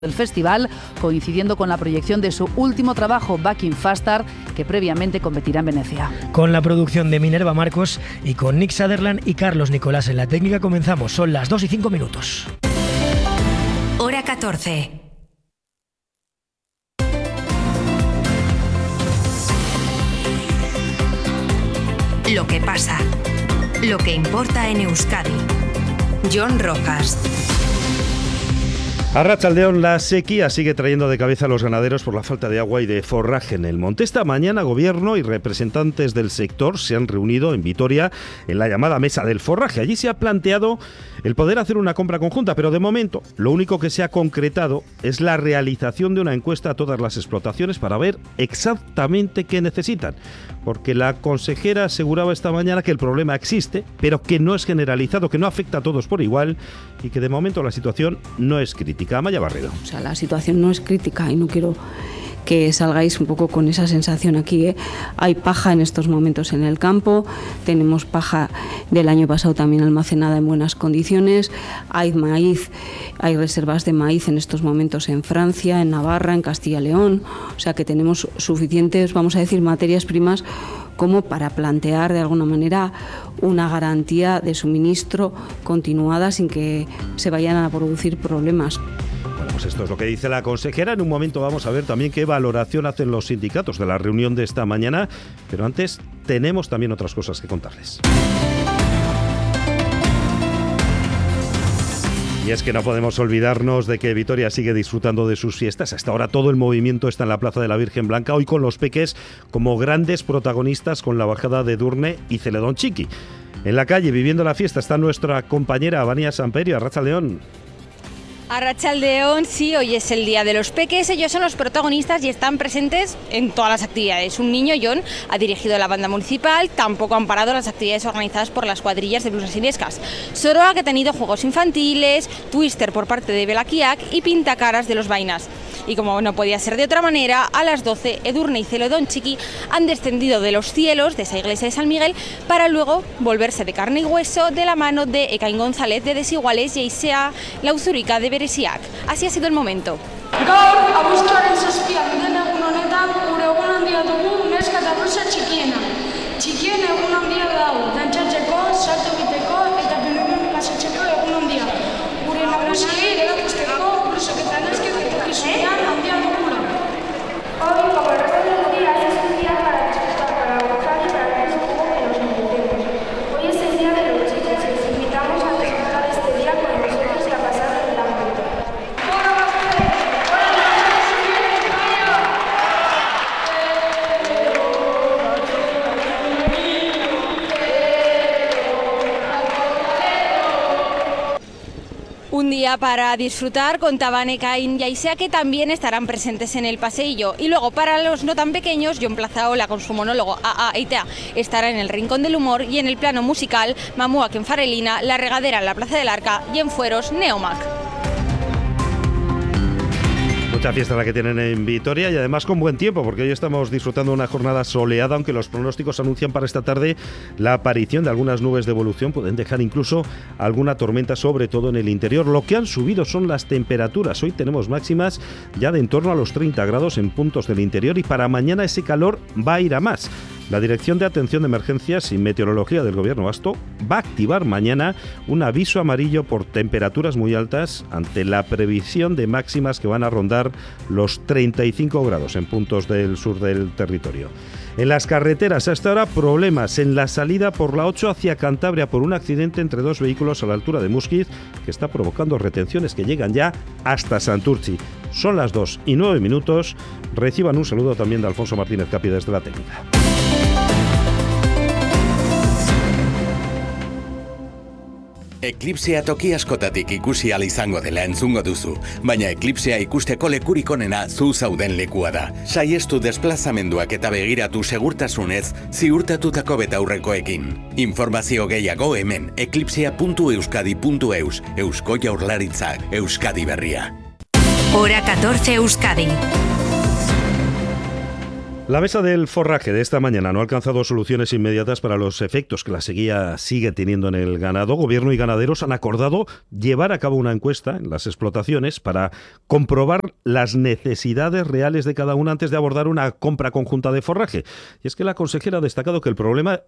del festival, coincidiendo con la proyección de su último trabajo, Back in Faster, que previamente competirá en Venecia. Con la producción de Minerva Marcos y con Nick Sutherland y Carlos Nicolás en la técnica comenzamos. Son las 2:05. Hora 14. Lo que pasa. Lo que importa en Euskadi. Jon Rojas. Arratsaldeon, la sequía sigue trayendo de cabeza a los ganaderos por la falta de agua y de forraje en el monte. Esta mañana, Gobierno y representantes del sector se han reunido en Vitoria en la llamada Mesa del Forraje. Allí se ha planteado el poder hacer una compra conjunta, pero de momento lo único que se ha concretado es la realización de una encuesta a todas las explotaciones para ver exactamente qué necesitan. Porque la consejera aseguraba esta mañana que el problema existe, pero que no es generalizado, que no afecta a todos por igual y que de momento la situación no es crítica. Amaya Barredo. O sea, la situación no es crítica y no quiero que salgáis un poco con esa sensación aquí, ¿eh? Hay paja en estos momentos en el campo, tenemos paja del año pasado también almacenada en buenas condiciones, hay maíz, hay reservas de maíz en estos momentos en Francia, en Navarra, en Castilla y León, o sea que tenemos suficientes, vamos a decir, materias primas como para plantear de alguna manera una garantía de suministro continuada sin que se vayan a producir problemas. Bueno, pues esto es lo que dice la consejera. En un momento vamos a ver también qué valoración hacen los sindicatos de la reunión de esta mañana, pero antes tenemos también otras cosas que contarles. Y es que no podemos olvidarnos de que Vitoria sigue disfrutando de sus fiestas. Hasta ahora todo el movimiento está en la Plaza de la Virgen Blanca, hoy con los peques como grandes protagonistas con la bajada de Edurne y Celedón Chiqui. En la calle, viviendo la fiesta, está nuestra compañera Vania Samperio. Arratsaldeon. Arratsaldeon, sí, hoy es el día de los peques, ellos son los protagonistas y están presentes en todas las actividades. Un niño, Jon, ha dirigido la banda municipal, tampoco han parado las actividades organizadas por las cuadrillas de blusas iniescas. Soroa, que ha tenido juegos infantiles, Twister por parte de Belaquiac y pintacaras de los Vainas. Y como no podía ser de otra manera, a las 12 Edurne y Celedón Chiqui han descendido de los cielos de esa iglesia de San Miguel para luego volverse de carne y hueso de la mano de Ekain González de Desiguales y Aisea Lauzurica de Beresiak. Así ha sido el momento. Gaur, abuztuaren 7an den egun honetan, gure egun handia dugu neska eta blusa txikiena. Txikien egun handia dago, dantzatzeko, salto egiteko eta pelumen pasatzeko egun handia. Gure nagusiei erakusteko blusok eta neskek etorkizunean handia dugula. Hoy, como el resto de los días, es un día para disfrutar, para gozar y para ver un poco que nos merecemos. Hoy es el día de los chicos y les invitamos a disfrutar este día con nosotros y a pasar el ámbito. Un día para disfrutar, contaban Ekain y Aisea, que también estarán presentes en el paseillo. Y luego, para los no tan pequeños, Jon Plazaola con su monólogo AA Eitea estará en el Rincón del Humor, y en el plano musical, Mamuak en Farelina, La Regadera en la Plaza del Arca y en Fueros, Neomac. Mucha fiesta la que tienen en Vitoria y además con buen tiempo, porque hoy estamos disfrutando de una jornada soleada, aunque los pronósticos anuncian para esta tarde la aparición de algunas nubes de evolución, pueden dejar incluso alguna tormenta, sobre todo en el interior. Lo que han subido son las temperaturas. Hoy tenemos máximas ya de en torno a los 30 grados en puntos del interior y para mañana ese calor va a ir a más. La Dirección de Atención de Emergencias y Meteorología del Gobierno Vasco va a activar mañana un aviso amarillo por temperaturas muy altas ante la previsión de máximas que van a rondar los 35 grados en puntos del sur del territorio. En las carreteras hasta ahora problemas en la salida por la 8 hacia Cantabria por un accidente entre dos vehículos a la altura de Muskiz que está provocando retenciones que llegan ya hasta Santurtzi. Son las 2:09. Reciban un saludo también de Alfonso Martínez Capi desde la técnica. Eklipsea toki askotatik ikusi ahal izango dela entzungo duzu, baina eklipsea ikusteko lekurik onena zu zauden lekua da. Saiestu desplazamenduak eta begiratu segurtasunez ziurtatutako betaurrekoekin. Informazio gehiago hemen eklipsea.euskadi.eus, Eusko Jaurlaritzak, Euskadi Berria. Hora 14 Euskadi. La mesa del forraje de esta mañana no ha alcanzado soluciones inmediatas para los efectos que la sequía sigue teniendo en el ganado. Gobierno y ganaderos han acordado llevar a cabo una encuesta en las explotaciones para comprobar las necesidades reales de cada una antes de abordar una compra conjunta de forraje. Y es que la consejera ha destacado que el problema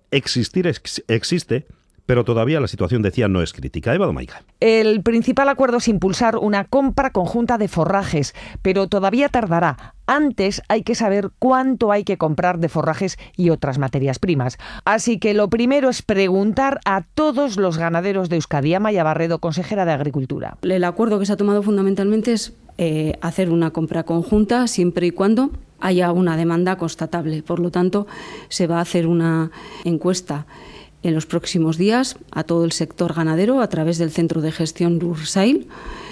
existe, pero todavía la situación, decía, no es crítica. Eva Domaica. El principal acuerdo es impulsar una compra conjunta de forrajes, pero todavía tardará. Antes hay que saber cuánto hay que comprar de forrajes y otras materias primas. Así que lo primero es preguntar a todos los ganaderos de Euskadi. Amaia Barredo, consejera de Agricultura. El acuerdo que se ha tomado fundamentalmente es hacer una compra conjunta siempre y cuando haya una demanda constatable. Por lo tanto, se va a hacer una encuesta en los próximos días a todo el sector ganadero a través del Centro de Gestión Lursail,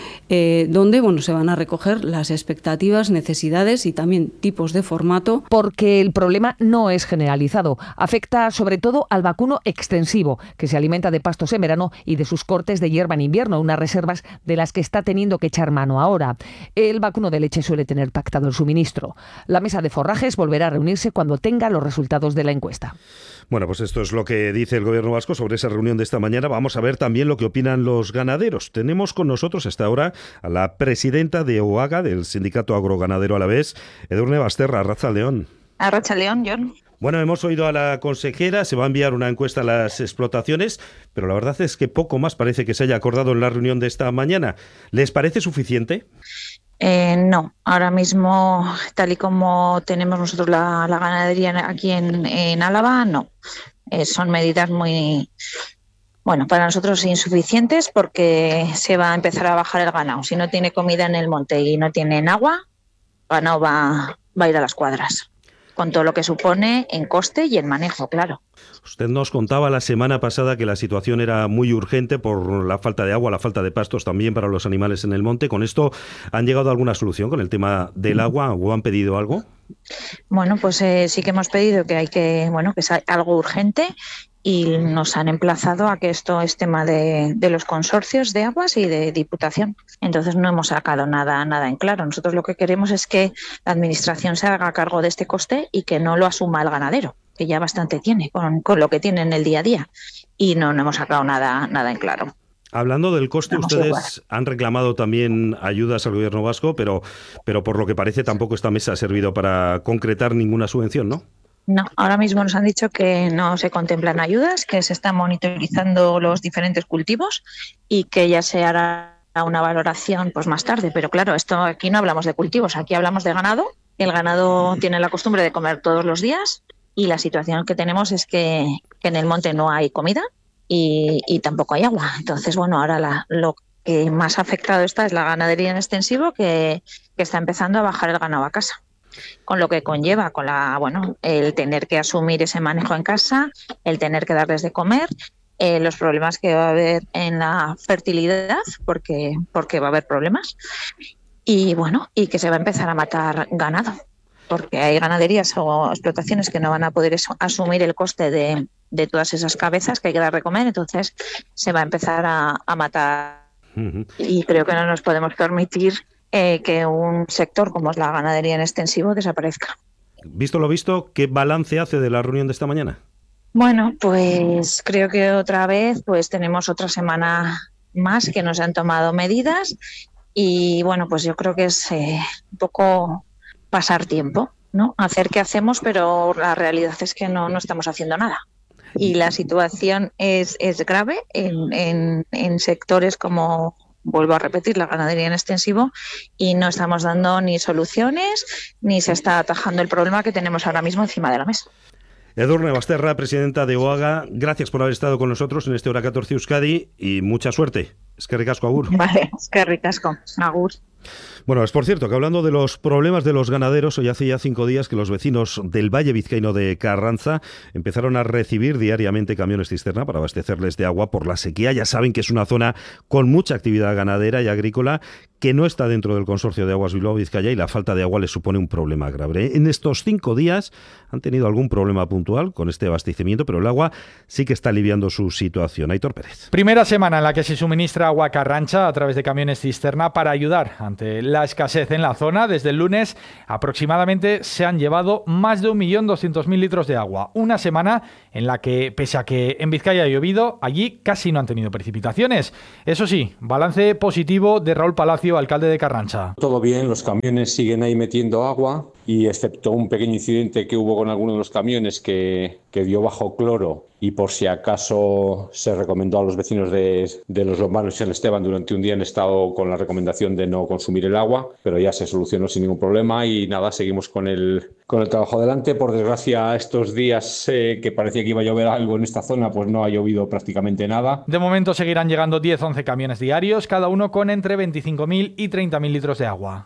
donde se van a recoger las expectativas, necesidades y también tipos de formato. Porque el problema no es generalizado. Afecta sobre todo al vacuno extensivo, que se alimenta de pastos en verano y de sus cortes de hierba en invierno, unas reservas de las que está teniendo que echar mano ahora. El vacuno de leche suele tener pactado el suministro. La mesa de forrajes volverá a reunirse cuando tenga los resultados de la encuesta. Bueno, pues esto es lo que dice el Gobierno vasco sobre esa reunión de esta mañana. Vamos a ver también lo que opinan los ganaderos. Tenemos con nosotros hasta ahora a la presidenta de OAGA, del Sindicato Agroganadero Alavés, Edurne Basterra. Arratsaldeon. Arratsaldeon, John. Bueno, hemos oído a la consejera, se va a enviar una encuesta a las explotaciones, pero la verdad es que poco más parece que se haya acordado en la reunión de esta mañana. ¿Les parece suficiente? No, ahora mismo, tal y como tenemos nosotros la ganadería aquí en Álava, no. Son medidas muy, para nosotros insuficientes, porque se va a empezar a bajar el ganado. Si no tiene comida en el monte y no tienen agua, el ganado va a ir a las cuadras, con todo lo que supone en coste y en manejo, claro. Usted nos contaba la semana pasada que la situación era muy urgente por la falta de agua, la falta de pastos también para los animales en el monte. ¿Con esto han llegado a alguna solución con el tema del agua o han pedido algo? Bueno, pues sí que hemos pedido que sea algo urgente, y nos han emplazado a que esto es tema de los consorcios de aguas y de Diputación. Entonces no hemos sacado nada en claro. Nosotros lo que queremos es que la Administración se haga cargo de este coste y que no lo asuma el ganadero, que ya bastante tiene con lo que tiene en el día a día, y no hemos sacado nada en claro. Hablando del coste, ustedes han reclamado también ayudas al Gobierno vasco, pero por lo que parece tampoco esta mesa ha servido para concretar ninguna subvención, ¿no? No, ahora mismo nos han dicho que no se contemplan ayudas, que se están monitorizando los diferentes cultivos y que ya se hará una valoración más tarde. Pero claro, esto aquí no hablamos de cultivos, aquí hablamos de ganado. El ganado tiene la costumbre de comer todos los días, y la situación que tenemos es que en el monte no hay comida y tampoco hay agua. Entonces, ahora lo que más afectado está es la ganadería en extensivo, que está empezando a bajar el ganado a casa, con lo que conlleva el tener que asumir ese manejo en casa, el tener que darles de comer, los problemas que va a haber en la fertilidad, porque va a haber problemas, y que se va a empezar a matar ganado, porque hay ganaderías o explotaciones que no van a poder asumir el coste de todas esas cabezas que hay que dar de comer. Entonces se va a empezar a matar. Y creo que no nos podemos permitir que un sector como es la ganadería en extensivo desaparezca. Visto lo visto, ¿qué balance hace de la reunión de esta mañana? Bueno, pues creo que otra vez tenemos otra semana más que no se han tomado medidas, y pues yo creo que es un poco pasar tiempo, ¿no? Hacer que hacemos, pero la realidad es que no estamos haciendo nada. Y la situación es grave en sectores como, vuelvo a repetir, la ganadería en extensivo, y no estamos dando ni soluciones ni se está atajando el problema que tenemos ahora mismo encima de la mesa. Edurne Basterra, presidenta de OAGA, gracias por haber estado con nosotros en este Hora 14 Euskadi y mucha suerte. Eskerrik asko, agur. Vale, eskerrik asko, agur. Bueno, es por cierto que hablando de los problemas de los ganaderos, hoy hace ya 5 días que los vecinos del Valle Vizcaíno de Carranza empezaron a recibir diariamente camiones cisterna para abastecerles de agua por la sequía. Ya saben que es una zona con mucha actividad ganadera y agrícola que no está dentro del consorcio de Aguas Bilbao-Vizcaya, y la falta de agua les supone un problema grave. En estos 5 días han tenido algún problema puntual con este abastecimiento, pero el agua sí que está aliviando su situación. Aitor Pérez. Primera semana en la que se suministra suministra agua a Carrancha a través de camiones cisterna para ayudar ante la escasez en la zona. Desde el lunes aproximadamente se han llevado más de 1.200.000 litros de agua. Una semana en la que, pese a que en Vizcaya ha llovido, allí casi no han tenido precipitaciones. Eso sí, balance positivo de Raúl Palacio, alcalde de Carrancha. Todo bien, los camiones siguen ahí metiendo agua y excepto un pequeño incidente que hubo con alguno de los camiones que dio bajo cloro y por si acaso se recomendó a los vecinos de Los Lombardos y San Esteban, durante un día han estado con la recomendación de no consumir el agua, pero ya se solucionó sin ningún problema y nada, seguimos con el trabajo adelante. Por desgracia, estos días que parecía que iba a llover algo en esta zona, pues no ha llovido prácticamente nada. De momento seguirán llegando 10-11 camiones diarios, cada uno con entre 25.000 y 30.000 litros de agua.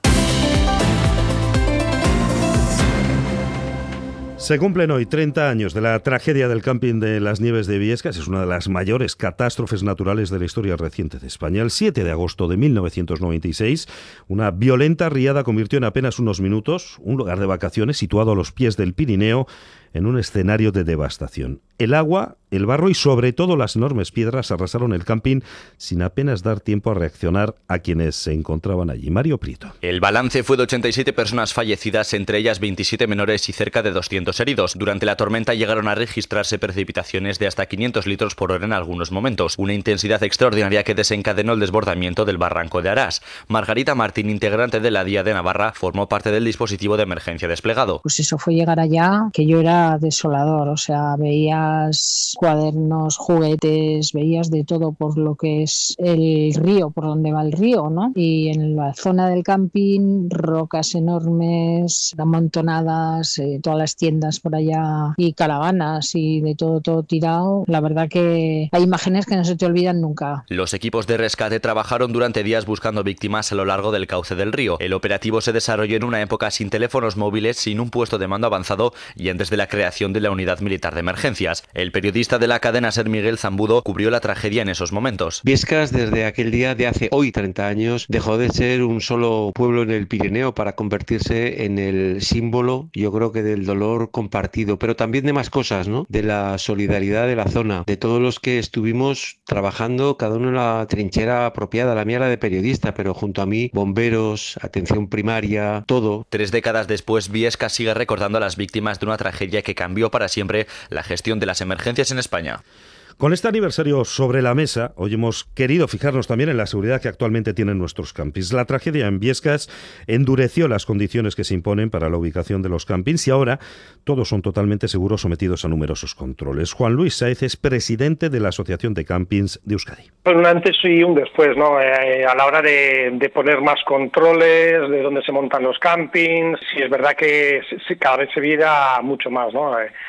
Se cumplen hoy 30 años de la tragedia del camping de las Nieves de Biescas. Es una de las mayores catástrofes naturales de la historia reciente de España. El 7 de agosto de 1996, una violenta riada convirtió en apenas unos minutos un lugar de vacaciones situado a los pies del Pirineo en un escenario de devastación. El agua, el barro y sobre todo las enormes piedras arrasaron el camping sin apenas dar tiempo a reaccionar a quienes se encontraban allí. Mario Prieto. El balance fue de 87 personas fallecidas, entre ellas 27 menores y cerca de 200 heridos. Durante la tormenta llegaron a registrarse precipitaciones de hasta 500 litros por hora en algunos momentos, una intensidad extraordinaria que desencadenó el desbordamiento del barranco de Arás. Margarita Martín, integrante de la DIA de Navarra, formó parte del dispositivo de emergencia desplegado. Pues eso fue llegar allá, que yo era desolador, o sea, veías cuadernos, juguetes, veías de todo por lo que es el río, por donde va el río, ¿no? Y en la zona del camping, rocas enormes, amontonadas, todas las tiendas por allá y caravanas y de todo tirado. La verdad que hay imágenes que no se te olvidan nunca. Los equipos de rescate trabajaron durante días buscando víctimas a lo largo del cauce del río. El operativo se desarrolló en una época sin teléfonos móviles, sin un puesto de mando avanzado y antes de la creación de la Unidad Militar de Emergencias. El periodista de la cadena SER, Miguel Zambudo, cubrió la tragedia en esos momentos. Biescas, desde aquel día de hace hoy 30 años, dejó de ser un solo pueblo en el Pirineo para convertirse en el símbolo, yo creo que del dolor compartido, pero también de más cosas, ¿no? De la solidaridad de la zona, de todos los que estuvimos trabajando, cada uno en la trinchera apropiada. La mía era de periodista, pero junto a mí, bomberos, atención primaria, todo. 3 décadas después, Biescas sigue recordando a las víctimas de una tragedia que cambió para siempre la gestión de las emergencias en España. Con este aniversario sobre la mesa, hoy hemos querido fijarnos también en la seguridad que actualmente tienen nuestros campings. La tragedia en Biescas endureció las condiciones que se imponen para la ubicación de los campings y ahora todos son totalmente seguros, sometidos a numerosos controles. Juan Luis Sáez es presidente de la Asociación de Campings de Euskadi. Un antes y un después, ¿no? A la hora de poner más controles, de dónde se montan los campings, sí es verdad que cada vez se viera mucho más, ¿no?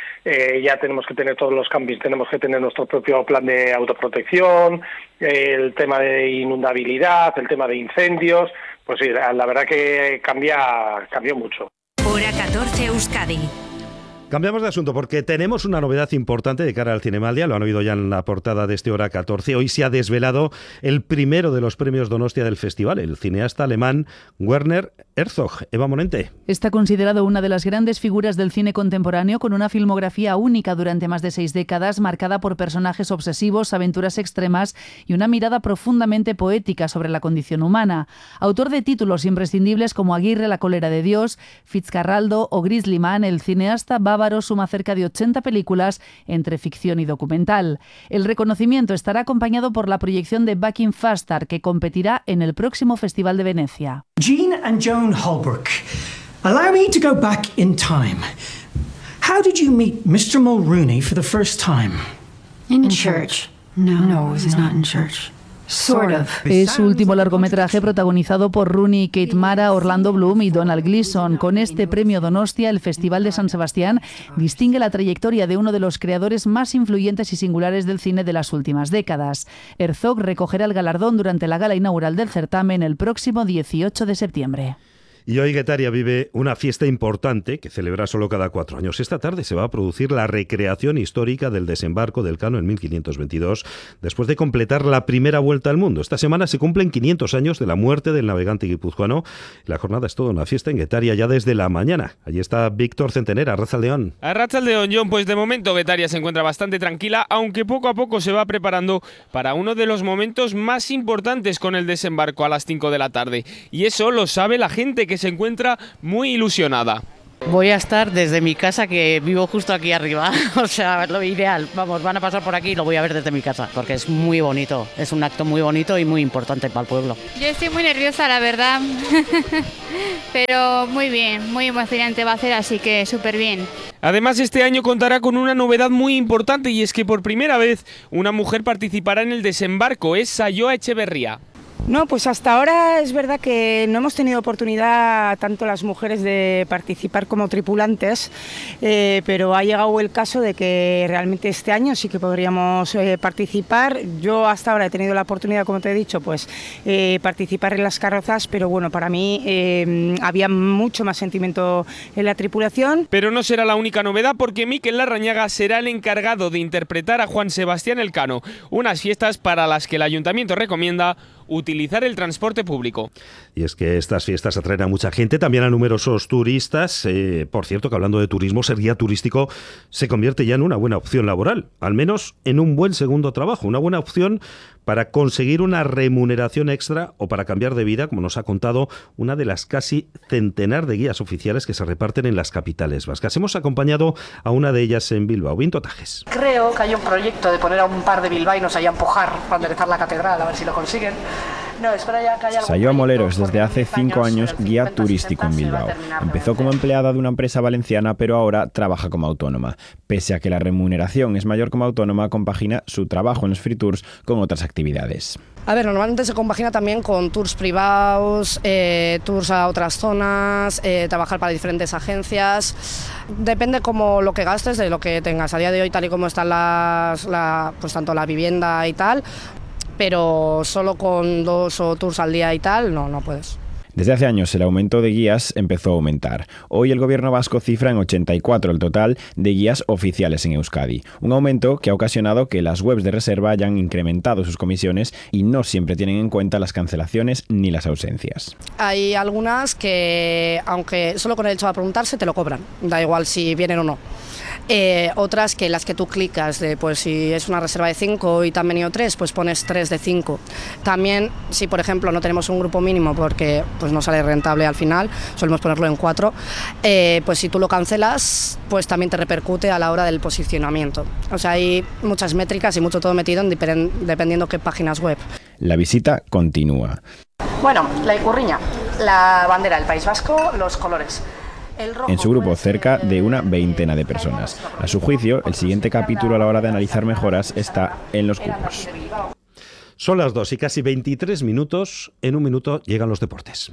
Ya tenemos que tener todos los campings, tenemos que tener nuestro propio plan de autoprotección, el tema de inundabilidad, el tema de incendios, pues sí, la verdad que cambió mucho. Hora 14 Euskadi. Cambiamos de asunto porque tenemos una novedad importante de cara al Cinemaldia, lo han oído ya en la portada de este Hora 14. Hoy se ha desvelado el primero de los premios Donostia del festival, el cineasta alemán Werner Herzog. Eva Monente. Está considerado una de las grandes figuras del cine contemporáneo, con una filmografía única durante más de 6 décadas, marcada por personajes obsesivos, aventuras extremas y una mirada profundamente poética sobre la condición humana. Autor de títulos imprescindibles como Aguirre, La cólera de Dios, Fitzcarraldo o Grizzly Man, el cineasta bávaro suma cerca de 80 películas entre ficción y documental. El reconocimiento estará acompañado por la proyección de Back in Faster, que competirá en el próximo Festival de Venecia. Jean and Joan Holbrook, allow me to go back in time. How did you meet Mr. Mulrooney for the first time? In church. No, it was not in church. Sort of. Es su último largometraje, protagonizado por Rooney, Kate Mara, Orlando Bloom y Donald Gleeson. Con este premio Donostia, el Festival de San Sebastián distingue la trayectoria de uno de los creadores más influyentes y singulares del cine de las últimas décadas. Herzog recogerá el galardón durante la gala inaugural del certamen el próximo 18 de septiembre. Y hoy Guetaria vive una fiesta importante que celebra solo cada 4 años. Esta tarde se va a producir la recreación histórica del desembarco del Cano en 1522, después de completar la primera vuelta al mundo. Esta semana se cumplen 500 años de la muerte del navegante guipuzcoano. La jornada es toda una fiesta en Guetaria ya desde la mañana. Allí está Víctor Centenera, Arratsaldeón. Arratsaldeón, John. Pues de momento Guetaria se encuentra bastante tranquila, aunque poco a poco se va preparando para uno de los momentos más importantes con el desembarco a las 5 de la tarde. Y eso lo sabe la gente, que se encuentra muy ilusionada. Voy a estar desde mi casa, que vivo justo aquí arriba, o sea, lo ideal. Vamos, van a pasar por aquí y lo voy a ver desde mi casa, porque es muy bonito, es un acto muy bonito y muy importante para el pueblo. Yo estoy muy nerviosa, la verdad, pero muy bien, muy emocionante va a ser, así que súper bien. Además, este año contará con una novedad muy importante, y es que por primera vez una mujer participará en el desembarco, es Sayoa Echeverría. No, pues hasta ahora es verdad que no hemos tenido oportunidad, tanto las mujeres, de participar como tripulantes, pero ha llegado el caso de que realmente este año sí que podríamos participar. Yo hasta ahora he tenido la oportunidad, como te he dicho, pues participar en las carrozas, pero bueno, para mí había mucho más sentimiento en la tripulación. Pero no será la única novedad, porque Miquel Larrañaga será el encargado de interpretar a Juan Sebastián Elcano, unas fiestas para las que el ayuntamiento recomienda utilizar el transporte público. Y es que estas fiestas atraen a mucha gente, también a numerosos turistas. Por cierto, que hablando de turismo, ser guía turístico se convierte ya en una buena opción laboral, al menos en un buen segundo trabajo, una buena opción para conseguir una remuneración extra o para cambiar de vida, como nos ha contado una de las casi centenar de guías oficiales que se reparten en las capitales vascas. Hemos acompañado a una de ellas en Bilbao. Vinto Tajes. Creo que hay un proyecto de poner a un par de bilbaínos ahí a empujar para enderezar la catedral, a ver si lo consiguen. No, espera ya que haya algún Sayoa Molero es desde hace 5 años guía turístico en Bilbao. Empezó como empleada de una empresa valenciana, pero ahora trabaja como autónoma. Pese a que la remuneración es mayor como autónoma, compagina su trabajo en los free tours con otras actividades. A ver, normalmente se compagina también con tours privados, tours a otras zonas, trabajar para diferentes agencias. Depende como lo que gastes, de lo que tengas. A día de hoy, tal y como están pues tanto la vivienda y tal, pero solo con 2 tours al día y tal, no puedes. Desde hace años el aumento de guías empezó a aumentar. Hoy el gobierno vasco cifra en 84 el total de guías oficiales en Euskadi. Un aumento que ha ocasionado que las webs de reserva hayan incrementado sus comisiones y no siempre tienen en cuenta las cancelaciones ni las ausencias. Hay algunas que, aunque solo con el hecho de preguntarse, te lo cobran. Da igual si vienen o no. Otras que las que tú clicas, pues si es una reserva de 5 y te han venido 3, pues pones 3 de 5. También, si por ejemplo no tenemos un grupo mínimo porque pues no sale rentable al final, solemos ponerlo en 4, pues si tú lo cancelas, pues también te repercute a la hora del posicionamiento. O sea, hay muchas métricas y mucho todo metido dependiendo qué páginas web. La visita continúa. Bueno, la Icurriña, la bandera del País Vasco, los colores. En su grupo, cerca de una veintena de personas. A su juicio, el siguiente capítulo a la hora de analizar mejoras está en los cupos. Son las 2 y casi 23 minutos. En un minuto llegan los deportes.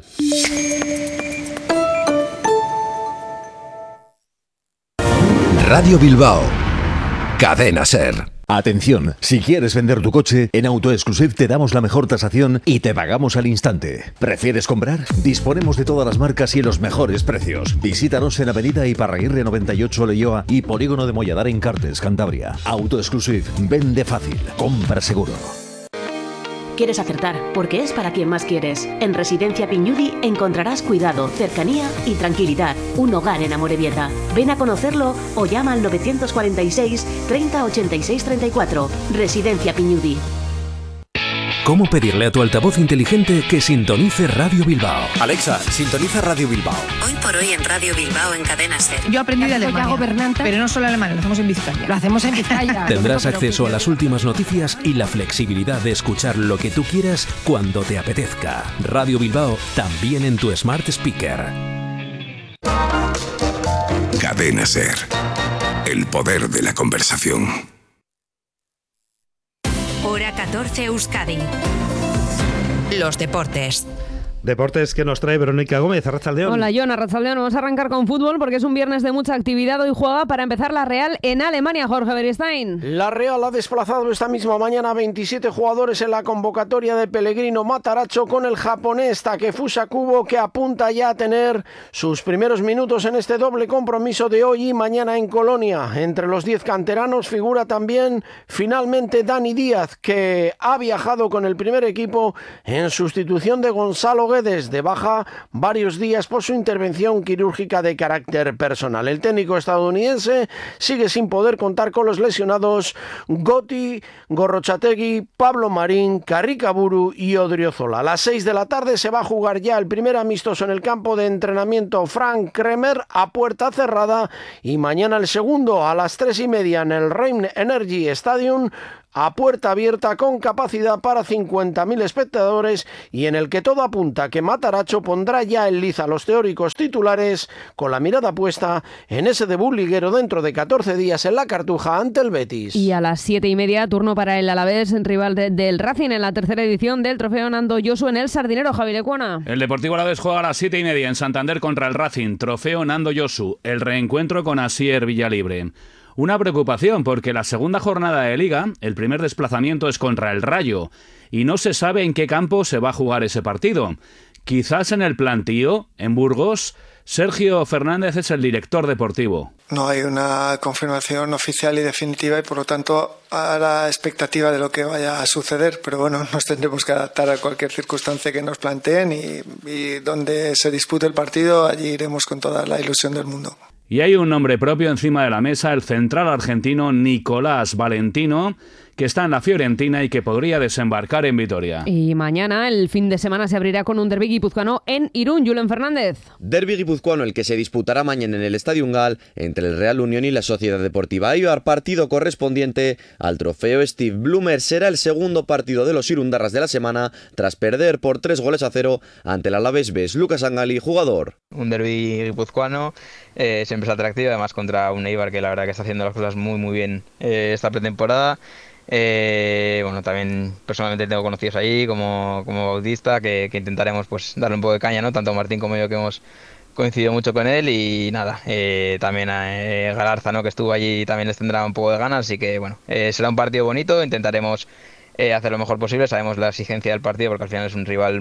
Radio Bilbao. Cadena SER. Atención, si quieres vender tu coche, en AutoExclusive te damos la mejor tasación y te pagamos al instante. ¿Prefieres comprar? Disponemos de todas las marcas y los mejores precios. Visítanos en Avenida Iparraguirre 98 Leioa y Polígono de Molladar en Cartes, Cantabria. AutoExclusive, vende fácil, compra seguro. Quieres acertar, porque es para quien más quieres. En Residencia Piñudi encontrarás cuidado, cercanía y tranquilidad. Un hogar en Amorebieta. Ven a conocerlo o llama al 946 30 86 34. Residencia Piñudi. ¿Cómo pedirle a tu altavoz inteligente que sintonice Radio Bilbao? Alexa, sintoniza Radio Bilbao. Hoy por hoy en Radio Bilbao en Cadena SER. Yo aprendí de Alemania, pero no solo alemán, lo hacemos en Vizcaya. Lo hacemos en Vizcaya. Tendrás acceso a las últimas noticias y la flexibilidad de escuchar lo que tú quieras cuando te apetezca. Radio Bilbao, también en tu Smart Speaker. Cadena SER. El poder de la conversación. Hora 14 Euskadi. Los deportes. Deportes que nos trae Verónica Gómez, Arratsaldeón. Hola, Jon, Arratsaldeón. Vamos a arrancar con fútbol porque es un viernes de mucha actividad. Hoy juega para empezar la Real en Alemania, Jorge Beristain. La Real ha desplazado esta misma mañana a 27 jugadores en la convocatoria de Pellegrino Matarazzo con el japonés Takefusa Kubo, que apunta ya a tener sus primeros minutos en este doble compromiso de hoy y mañana en Colonia. Entre los 10 canteranos figura también finalmente Dani Díaz, que ha viajado con el primer equipo en sustitución de Gonzalo Guedes, de baja varios días por su intervención quirúrgica de carácter personal. El técnico estadounidense sigue sin poder contar con los lesionados Gotti, Gorrochategui, Pablo Marín, Carricaburu y Odriozola. A las 6 de la tarde se va a jugar ya el primer amistoso en el campo de entrenamiento Frank Kremer a puerta cerrada, y mañana el segundo a las 3:30 en el Rhein Energy Stadium, a puerta abierta con capacidad para 50.000 espectadores, y en el que todo apunta que Matarazzo pondrá ya en liza a los teóricos titulares, con la mirada puesta en ese debut liguero dentro de 14 días en la Cartuja ante el Betis. Y a las 7:30, turno para el Alavés, rival del Racing en la tercera edición del Trofeo Nando Josu en el Sardinero. Javi Lecuona. El Deportivo Alavés juega a las 7:30 en Santander contra el Racing, Trofeo Nando Josu, el reencuentro con Asier Villalibre. Una preocupación porque la segunda jornada de Liga, el primer desplazamiento es contra el Rayo y no se sabe en qué campo se va a jugar ese partido. Quizás en el Plantío, en Burgos. Sergio Fernández es el director deportivo. No hay una confirmación oficial y definitiva y por lo tanto a la expectativa de lo que vaya a suceder, pero bueno, nos tendremos que adaptar a cualquier circunstancia que nos planteen y donde se dispute el partido, allí iremos con toda la ilusión del mundo. Y hay un nombre propio encima de la mesa, el central argentino Nicolás Valentino, que está en la Fiorentina y que podría desembarcar en Vitoria. Y mañana, el fin de semana, se abrirá con un derbi guipuzcoano en Irún. Julen Fernández. Derbi guipuzcoano, el que se disputará mañana en el Estadio Ungal entre el Real Unión y la Sociedad Deportiva Eibar, partido correspondiente al trofeo Steve Bloomer. Será el segundo partido de los irundarras de la semana, tras perder por 3-0 ante el Alavés B. Lucas Angali, jugador. Un derbi guipuzcoano siempre es atractivo, además contra un Eibar que la verdad que está haciendo las cosas muy bien esta pretemporada. Bueno, también personalmente tengo conocidos ahí como Bautista, que intentaremos pues darle un poco de caña, ¿no? Tanto Martín como yo, que hemos coincidido mucho con él, y nada, también a Galarza, ¿no? Que estuvo allí, también les tendrá un poco de ganas, así que bueno, será un partido bonito, intentaremos hacer lo mejor posible. Sabemos la exigencia del partido porque al final es un rival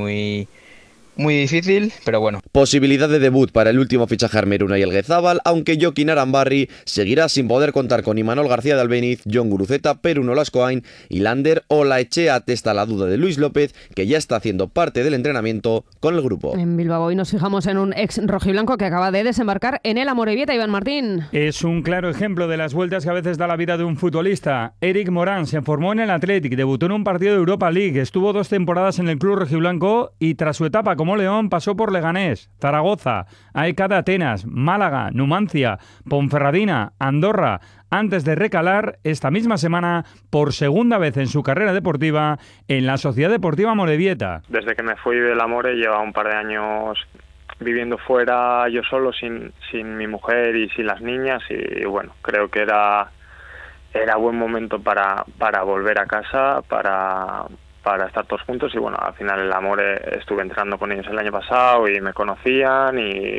muy difícil, pero bueno. Posibilidad de debut para el último fichaje armeruna y el Guezábal, aunque Joaquín Arambarri seguirá sin poder contar con Imanol García de Albeniz, Jon Guruceta, Perun Olascoain y Lander Olaechea. Atesta la duda de Luis López, que ya está haciendo parte del entrenamiento con el grupo. En Bilbao hoy nos fijamos en un ex rojiblanco que acaba de desembarcar en el Amorebieta, Iván Martín. Es un claro ejemplo de las vueltas que a veces da la vida de un futbolista. Eric Morán se formó en el Athletic, debutó en un partido de Europa League, estuvo 2 temporadas en el club rojiblanco y tras su etapa como León pasó por Leganés, Zaragoza, AEK de Atenas, Málaga, Numancia, Ponferradina, Andorra, antes de recalar esta misma semana por segunda vez en su carrera deportiva en la Sociedad Deportiva Amorebieta. Desde que me fui del Amore llevaba un par de años viviendo fuera yo solo, sin mi mujer y sin las niñas, y bueno, creo que era buen momento para volver a casa, para estar todos juntos. Y bueno, al final el Amore estuve entrenando con ellos el año pasado y me conocían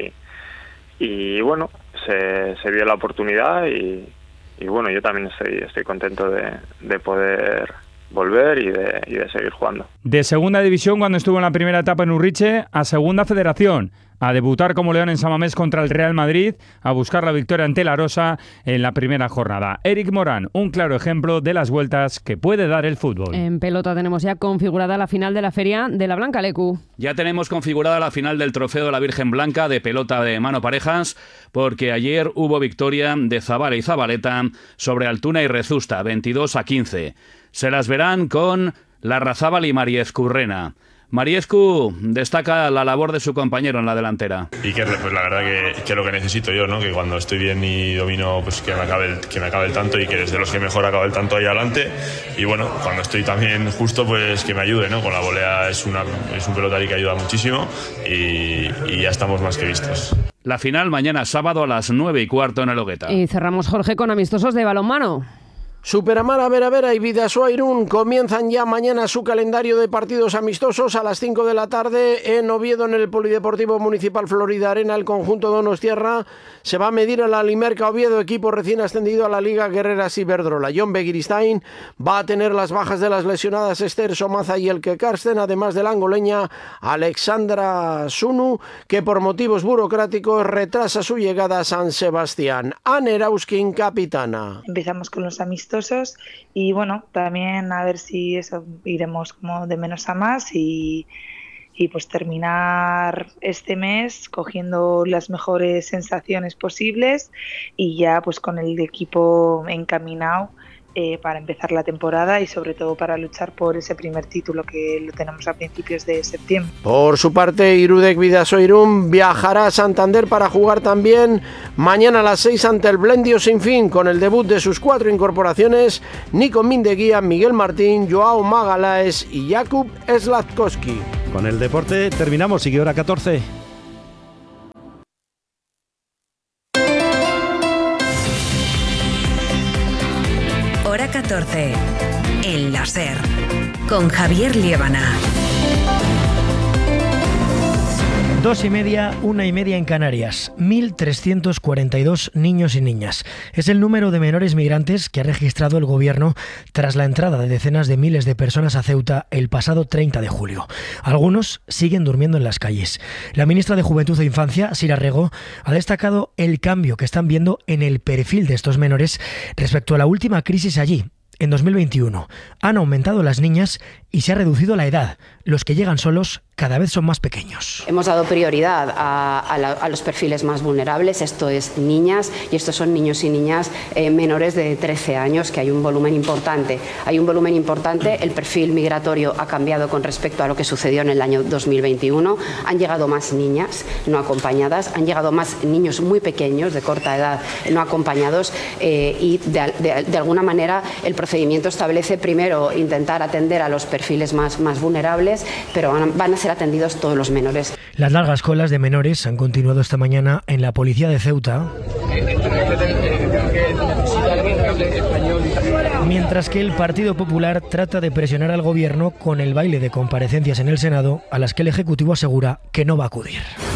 y bueno, se dio la oportunidad y bueno, yo también estoy contento de poder volver y de seguir jugando. De segunda división, cuando estuvo en la primera etapa en Urriche, a segunda federación, a debutar como León en Samamés contra el Real Madrid, a buscar la victoria ante la Rosa en la primera jornada. Eric Morán, un claro ejemplo de las vueltas que puede dar el fútbol. En pelota tenemos ya configurada la final de la Feria de la Blanca, Lecu. Ya tenemos configurada la final del Trofeo de la Virgen Blanca de pelota de mano parejas, porque ayer hubo victoria de Zabala y Zabaleta sobre Altuna y Rezusta, 22-15. Se las verán con Larrazábal y Mariezcurrena. Mariezcu destaca la labor de su compañero en la delantera. Iker, pues la verdad que lo que necesito yo, ¿no? Que cuando estoy bien y domino, pues que me acabe el tanto, y que es de los que mejor acaba el tanto ahí adelante. Y bueno, cuando estoy también justo, pues que me ayude, ¿no? Con la volea es un pelotari que ayuda muchísimo y ya estamos más que vistos. La final mañana sábado a las 9:15 en el Ogueta. Y cerramos, Jorge, con amistosos de balonmano. Superamara, Vera y Bidasoa Irún comienzan ya mañana su calendario de partidos amistosos a las 5 de la tarde en Oviedo, en el Polideportivo Municipal Florida Arena. El conjunto donostiarra se va a medir a la Limerca Oviedo, equipo recién ascendido a la Liga Guerreras Iberdrola. John Begiristain va a tener las bajas de las lesionadas Esther Somaza y Elke Karsten, además de la angoleña Alexandra Sunu, que por motivos burocráticos retrasa su llegada a San Sebastián. Anne Erauskin, capitana. Empezamos con los amistosos y bueno, también a ver si eso iremos como de menos a más y pues terminar este mes cogiendo las mejores sensaciones posibles y ya pues con el equipo encaminado para empezar la temporada y sobre todo para luchar por ese primer título que lo tenemos a principios de septiembre. Por su parte, Irudek Bidasoa Irún viajará a Santander para jugar también mañana a las 6 ante el Blendio Sinfín, con el debut de sus 4 incorporaciones: Nico Mindeguía, Miguel Martín, Joao Magalaes y Jakub Slavkovski. Con el deporte terminamos, sigue hora 14. Hora 14, en la SER, con Javier Liébana. 2:30, 1:30 en Canarias. 1.342 niños y niñas. Es el número de menores migrantes que ha registrado el Gobierno tras la entrada de decenas de miles de personas a Ceuta el pasado 30 de julio. Algunos siguen durmiendo en las calles. La ministra de Juventud e Infancia, Sira Rego, ha destacado el cambio que están viendo en el perfil de estos menores respecto a la última crisis allí. En 2021 han aumentado las niñas y se ha reducido la edad. Los que llegan solos cada vez son más pequeños. Hemos dado prioridad a los perfiles más vulnerables, esto es niñas, y estos son niños y niñas menores de 13 años, que hay un volumen importante. El perfil migratorio ha cambiado con respecto a lo que sucedió en el año 2021. Han llegado más niñas no acompañadas, han llegado más niños muy pequeños, de corta edad, no acompañados, y de alguna manera el procedimiento establece primero intentar atender a los perfiles más vulnerables, pero van a ser atendidos todos los menores. Las largas colas de menores han continuado esta mañana en la policía de Ceuta, mientras que el Partido Popular trata de presionar al Gobierno con el baile de comparecencias en el Senado, a las que el Ejecutivo asegura que no va a acudir.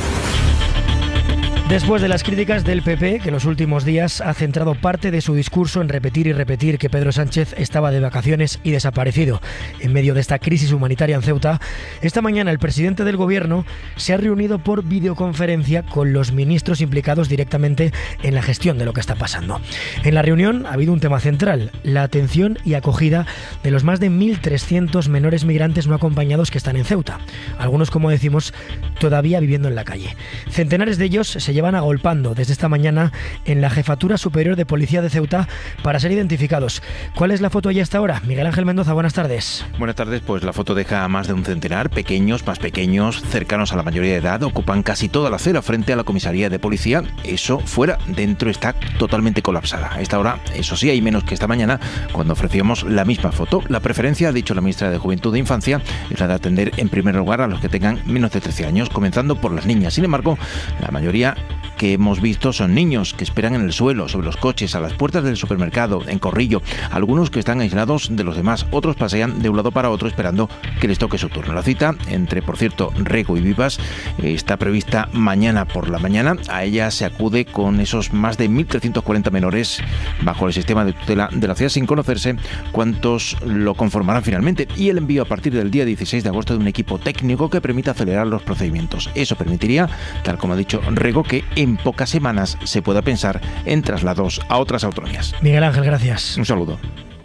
Después de las críticas del PP, que en los últimos días ha centrado parte de su discurso en repetir y repetir que Pedro Sánchez estaba de vacaciones y desaparecido en medio de esta crisis humanitaria en Ceuta, esta mañana el presidente del Gobierno se ha reunido por videoconferencia con los ministros implicados directamente en la gestión de lo que está pasando. En la reunión ha habido un tema central: la atención y acogida de los más de 1.300 menores migrantes no acompañados que están en Ceuta, algunos, como decimos, todavía viviendo en la calle. Centenares de ellos se llevan agolpando desde esta mañana en la Jefatura Superior de Policía de Ceuta para ser identificados. ¿Cuál es la foto allí hasta ahora? Miguel Ángel Mendoza, buenas tardes. Buenas tardes, pues la foto deja a más de un centenar, pequeños, más pequeños, cercanos a la mayoría de edad, ocupan casi toda la acera frente a la comisaría de policía. Eso fuera, dentro está totalmente colapsada. A esta hora, eso sí, hay menos que esta mañana, cuando ofrecíamos la misma foto. La preferencia, ha dicho la ministra de Juventud e Infancia, es la de atender en primer lugar a los que tengan menos de 13 años, comenzando por las niñas. Sin embargo, la mayoría que hemos visto son niños que esperan en el suelo, sobre los coches, a las puertas del supermercado, en corrillo, algunos que están aislados de los demás, otros pasean de un lado para otro esperando que les toque su turno. La cita entre, por cierto, Rego y Vivas está prevista mañana por la mañana. A ella se acude con esos más de 1.340 menores bajo el sistema de tutela de la ciudad, sin conocerse cuántos lo conformarán finalmente, y el envío a partir del día 16 de agosto de un equipo técnico que permita acelerar los procedimientos. Eso permitiría, tal como ha dicho Rego, que en pocas semanas se pueda pensar en traslados a otras autonomías. Miguel Ángel, gracias. Un saludo.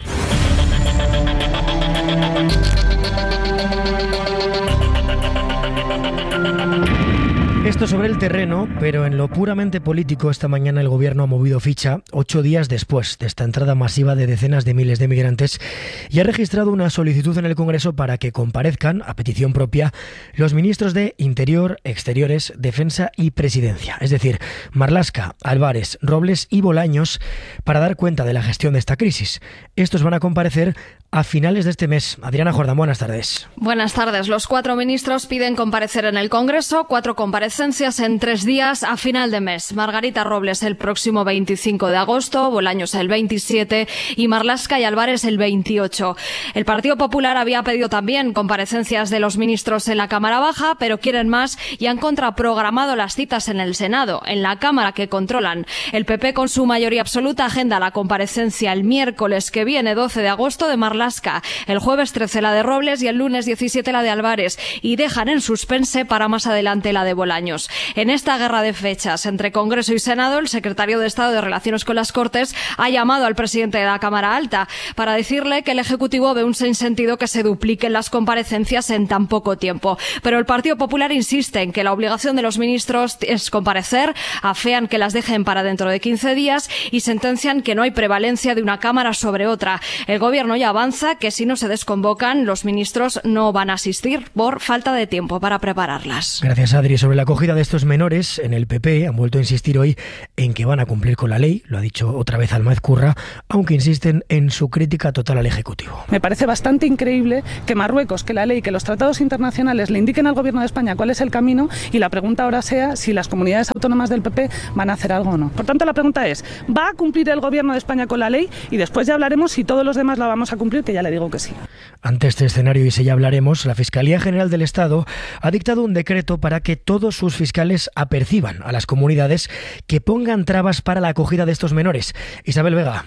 Esto sobre el terreno, pero en lo puramente político, esta mañana el Gobierno ha movido ficha 8 días después de esta entrada masiva de decenas de miles de migrantes y ha registrado una solicitud en el Congreso para que comparezcan, a petición propia, los ministros de Interior, Exteriores, Defensa y Presidencia, es decir, Marlaska, Álvarez, Robles y Bolaños, para dar cuenta de la gestión de esta crisis. Estos van a comparecer a finales de este mes. Adriana Jordán, buenas tardes. Buenas tardes. Los 4 ministros piden comparecer en el Congreso, 4 comparecencias en 3 días a final de mes. Margarita Robles el próximo 25 de agosto, Bolaños el 27 y Marlaska y Álvarez el 28. El Partido Popular había pedido también comparecencias de los ministros en la Cámara Baja, pero quieren más y han contraprogramado las citas en el Senado, en la Cámara que controlan. El PP, con su mayoría absoluta, agenda la comparecencia el miércoles que viene, 12 de agosto, de Marlaska, el jueves 13 la de Robles y el lunes 17 la de Álvarez, y dejan en suspense para más adelante la de Bolaños. En esta guerra de fechas entre Congreso y Senado, el secretario de Estado de Relaciones con las Cortes ha llamado al presidente de la Cámara Alta para decirle que el Ejecutivo ve un sinsentido que se dupliquen las comparecencias en tan poco tiempo. Pero el Partido Popular insiste en que la obligación de los ministros es comparecer, afean que las dejen para dentro de 15 días y sentencian que no hay prevalencia de una Cámara sobre otra. El Gobierno ya avanza que si no se desconvocan, los ministros no van a asistir por falta de tiempo para prepararlas. Gracias, Adri. Sobre la acogida de estos menores, en el PP han vuelto a insistir hoy en que van a cumplir con la ley, lo ha dicho otra vez Almaez Curra, aunque insisten en su crítica total al Ejecutivo. Me parece bastante increíble que Marruecos, que la ley, que los tratados internacionales le indiquen al Gobierno de España cuál es el camino, y la pregunta ahora sea si las comunidades autónomas del PP van a hacer algo o no. Por tanto, la pregunta es, ¿va a cumplir el Gobierno de España con la ley? Y después ya hablaremos si todos los demás la vamos a cumplir, que ya le digo que sí. Ante este escenario, y si ya hablaremos, la Fiscalía General del Estado ha dictado un decreto para que todos sus fiscales aperciban a las comunidades que pongan trabas para la acogida de estos menores. Isabel Vega.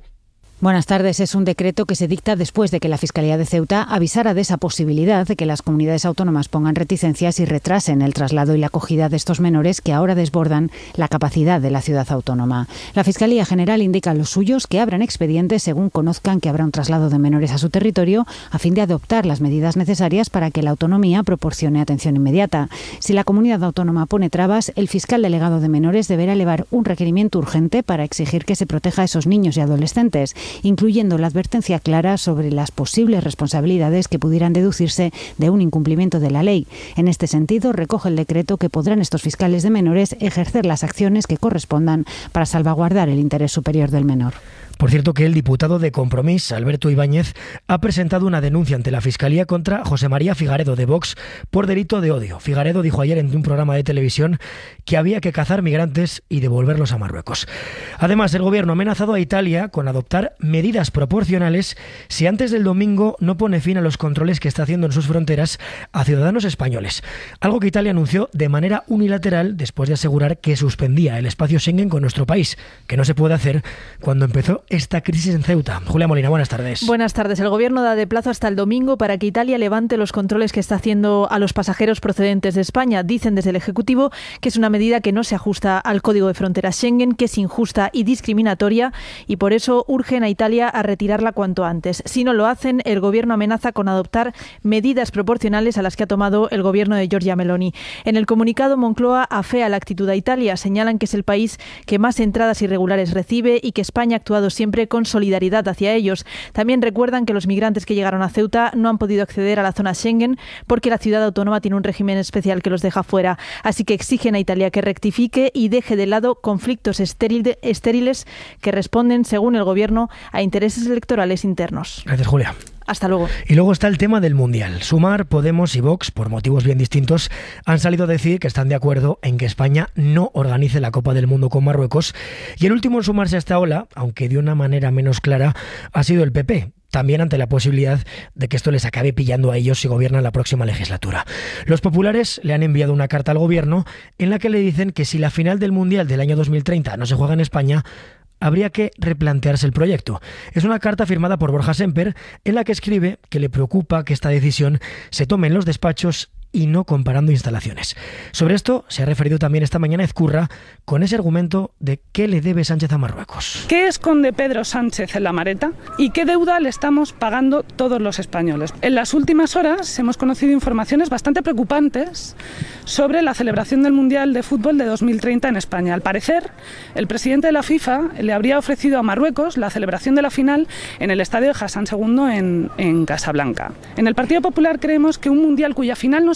Buenas tardes. Es un decreto que se dicta después de que la Fiscalía de Ceuta avisara de esa posibilidad de que las comunidades autónomas pongan reticencias y retrasen el traslado y la acogida de estos menores que ahora desbordan la capacidad de la ciudad autónoma. La Fiscalía General indica a los suyos que abran expedientes según conozcan que habrá un traslado de menores a su territorio, a fin de adoptar las medidas necesarias para que la autonomía proporcione atención inmediata. Si la comunidad autónoma pone trabas, el fiscal delegado de menores deberá elevar un requerimiento urgente para exigir que se proteja a esos niños y adolescentes, incluyendo la advertencia clara sobre las posibles responsabilidades que pudieran deducirse de un incumplimiento de la ley. En este sentido, recoge el decreto que podrán estos fiscales de menores ejercer las acciones que correspondan para salvaguardar el interés superior del menor. Por cierto, que el diputado de Compromís, Alberto Ibáñez, ha presentado una denuncia ante la Fiscalía contra José María Figaredo, de Vox, por delito de odio. Figaredo dijo ayer en un programa de televisión que había que cazar migrantes y devolverlos a Marruecos. Además, el Gobierno ha amenazado a Italia con adoptar medidas proporcionales si antes del domingo no pone fin a los controles que está haciendo en sus fronteras a ciudadanos españoles. Algo que Italia anunció de manera unilateral después de asegurar que suspendía el espacio Schengen con nuestro país, que no se puede hacer cuando empezó esta crisis en Ceuta. Julia Molina, buenas tardes. Buenas tardes. El Gobierno da de plazo hasta el domingo para que Italia levante los controles que está haciendo a los pasajeros procedentes de España. Dicen desde el Ejecutivo que es una medida que no se ajusta al Código de Fronteras Schengen, que es injusta y discriminatoria, y por eso urgen a Italia a retirarla cuanto antes. Si no lo hacen, el Gobierno amenaza con adoptar medidas proporcionales a las que ha tomado el Gobierno de Giorgia Meloni. En el comunicado, Moncloa afea la actitud a Italia. Señalan que es el país que más entradas irregulares recibe y que España ha actuado siempre con solidaridad hacia ellos. También recuerdan que los migrantes que llegaron a Ceuta no han podido acceder a la zona Schengen porque la ciudad autónoma tiene un régimen especial que los deja fuera. Así que exigen a Italia que rectifique y deje de lado conflictos estériles que responden, según el Gobierno, a intereses electorales internos. Gracias, Julia. Hasta luego. Y luego está el tema del Mundial. Sumar, Podemos y Vox, por motivos bien distintos, han salido a decir que están de acuerdo en que España no organice la Copa del Mundo con Marruecos. Y el último en sumarse a esta ola, aunque de una manera menos clara, ha sido el PP. También ante la posibilidad de que esto les acabe pillando a ellos si gobiernan la próxima legislatura. Los populares le han enviado una carta al Gobierno en la que le dicen que si la final del Mundial del año 2030 no se juega en España, habría que replantearse el proyecto. Es una carta firmada por Borja Semper en la que escribe que le preocupa que esta decisión se tome en los despachos y no comparando instalaciones. Sobre esto se ha referido también esta mañana Ezcurra con ese argumento de qué le debe Sánchez a Marruecos. ¿Qué esconde Pedro Sánchez en la maleta y qué deuda le estamos pagando todos los españoles? En las últimas horas hemos conocido informaciones bastante preocupantes sobre la celebración del Mundial de Fútbol de 2030 en España. Al parecer, el presidente de la FIFA le habría ofrecido a Marruecos la celebración de la final en el estadio de Hassan II en Casablanca. En el Partido Popular creemos que un Mundial cuya final no se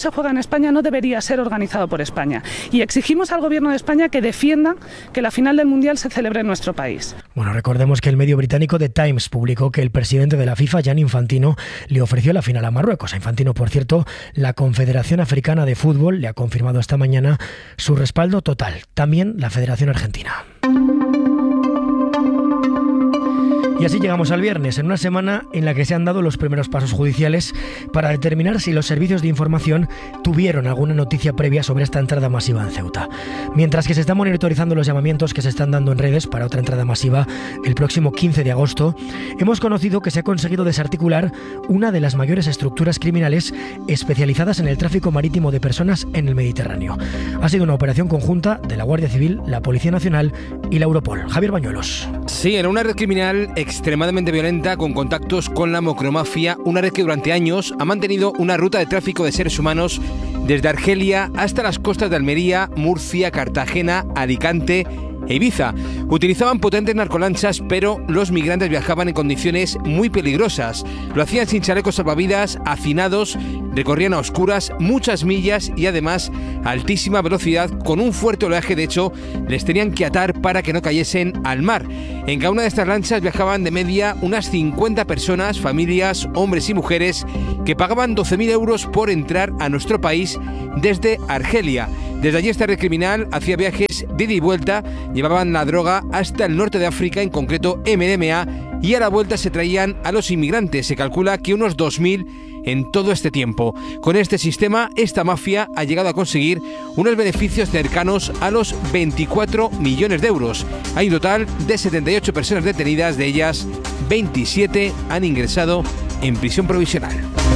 se juega en España no debería ser organizado por España. Y exigimos al Gobierno de España que defienda que la final del Mundial se celebre en nuestro país. Bueno, recordemos que el medio británico The Times publicó que el presidente de la FIFA, Gianni Infantino, le ofreció la final a Marruecos. A Infantino, por cierto, la Confederación Africana de Fútbol le ha confirmado esta mañana su respaldo total. También la Federación Argentina. Y así llegamos al viernes, en una semana en la que se han dado los primeros pasos judiciales para determinar si los servicios de información tuvieron alguna noticia previa sobre esta entrada masiva en Ceuta. Mientras que se están monitorizando los llamamientos que se están dando en redes para otra entrada masiva el próximo 15 de agosto, hemos conocido que se ha conseguido desarticular una de las mayores estructuras criminales especializadas en el tráfico marítimo de personas en el Mediterráneo. Ha sido una operación conjunta de la Guardia Civil, la Policía Nacional y la Europol. Javier Bañuelos. Sí, era una red criminal extremadamente violenta con contactos con la macromafia, una red que durante años ha mantenido una ruta de tráfico de seres humanos desde Argelia hasta las costas de Almería, Murcia, Cartagena, Alicante e Ibiza. Utilizaban potentes narcolanchas, pero los migrantes viajaban en condiciones muy peligrosas. Lo hacían sin chalecos salvavidas, hacinados, recorrían a oscuras muchas millas y además a altísima velocidad con un fuerte oleaje. De hecho, les tenían que atar para que no cayesen al mar. En cada una de estas lanchas viajaban de media unas 50 personas, familias, hombres y mujeres, que pagaban 12.000 euros por entrar a nuestro país desde Argelia. Desde allí esta red criminal hacía viajes de ida y vuelta, llevaban la droga hasta el norte de África, en concreto MDMA, y a la vuelta se traían a los inmigrantes. Se calcula que unos 2.000 en todo este tiempo. Con este sistema, esta mafia ha llegado a conseguir unos beneficios cercanos a los 24 millones de euros. Hay un total de 78 personas detenidas, de ellas 27 han ingresado en prisión provisional.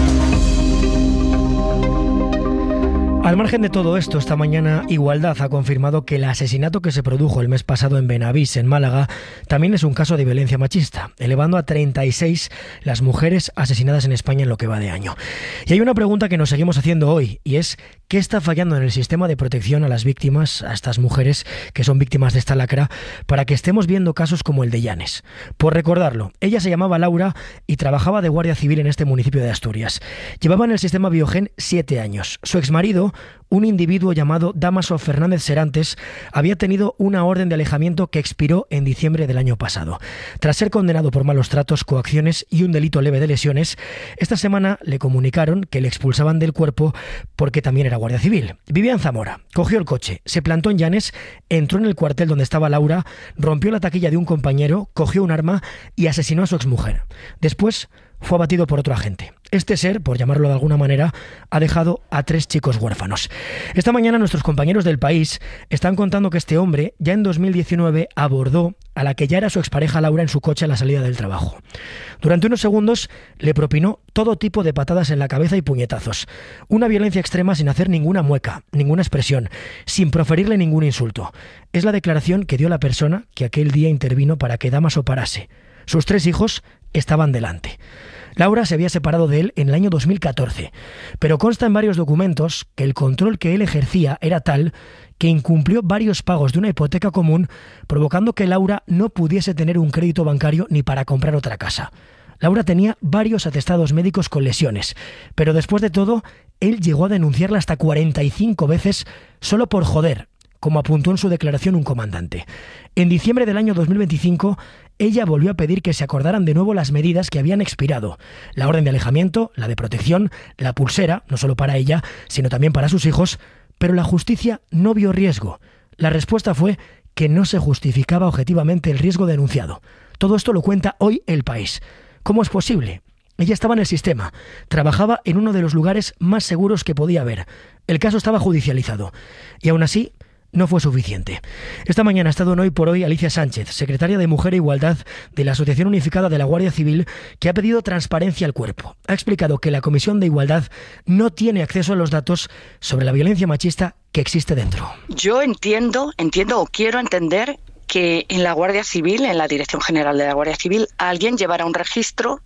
Al margen de todo esto, esta mañana Igualdad ha confirmado que el asesinato que se produjo el mes pasado en Benavís, en Málaga, también es un caso de violencia machista, elevando a 36 las mujeres asesinadas en España en lo que va de año. Y hay una pregunta que nos seguimos haciendo hoy, y es ¿qué está fallando en el sistema de protección a las víctimas, a estas mujeres que son víctimas de esta lacra, para que estemos viendo casos como el de Llanes? Por recordarlo, ella se llamaba Laura y trabajaba de guardia civil en este municipio de Asturias. Llevaba en el sistema Biogen 7 años. Su exmarido, un individuo llamado Dámaso Fernández Serantes, había tenido una orden de alejamiento que expiró en diciembre del año pasado. Tras ser condenado por malos tratos, coacciones y un delito leve de lesiones, esta semana le comunicaron que le expulsaban del cuerpo porque también era guardia civil. Vivía en Zamora, cogió el coche, se plantó en Llanes, entró en el cuartel donde estaba Laura, rompió la taquilla de un compañero, cogió un arma y asesinó a su exmujer. Después fue abatido por otro agente. Este ser, por llamarlo de alguna manera, ha dejado a 3 chicos huérfanos. Esta mañana nuestros compañeros del País están contando que este hombre ya en 2019 abordó a la que ya era su expareja Laura en su coche a la salida del trabajo. Durante unos segundos le propinó todo tipo de patadas en la cabeza y puñetazos. Una violencia extrema sin hacer ninguna mueca, ninguna expresión, sin proferirle ningún insulto. Es la declaración que dio la persona que aquel día intervino para que Dámaso parase. Sus 3 hijos estaban delante. Laura se había separado de él en el año 2014, pero consta en varios documentos que el control que él ejercía era tal que incumplió varios pagos de una hipoteca común, provocando que Laura no pudiese tener un crédito bancario ni para comprar otra casa. Laura tenía varios atestados médicos con lesiones, pero después de todo, él llegó a denunciarla hasta 45 veces solo por joder, como apuntó en su declaración un comandante. En diciembre del año 2025, ella volvió a pedir que se acordaran de nuevo las medidas que habían expirado. La orden de alejamiento, la de protección, la pulsera, no solo para ella, sino también para sus hijos, pero la justicia no vio riesgo. La respuesta fue que no se justificaba objetivamente el riesgo denunciado. Todo esto lo cuenta hoy El País. ¿Cómo es posible? Ella estaba en el sistema, trabajaba en uno de los lugares más seguros que podía haber. El caso estaba judicializado. Y aún así, no fue suficiente. Esta mañana ha estado en Hoy por Hoy Alicia Sánchez, secretaria de Mujer e Igualdad de la Asociación Unificada de la Guardia Civil, que ha pedido transparencia al cuerpo. Ha explicado que la Comisión de Igualdad no tiene acceso a los datos sobre la violencia machista que existe dentro. Yo entiendo o quiero entender que en la Guardia Civil, en la Dirección General de la Guardia Civil, alguien llevará un registro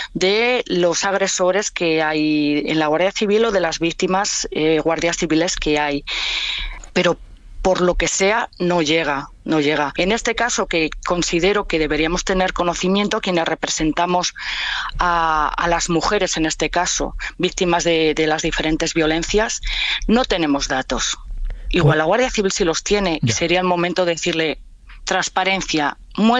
de los agresores que hay en la Guardia Civil o de las víctimas guardias civiles que hay. Pero por lo que sea, no llega. En este caso, que considero que deberíamos tener conocimiento, quienes representamos a las mujeres, en este caso, víctimas de las diferentes violencias, no tenemos datos. Igual la Guardia Civil sí los tiene, y sería el momento de decirle: transparencia,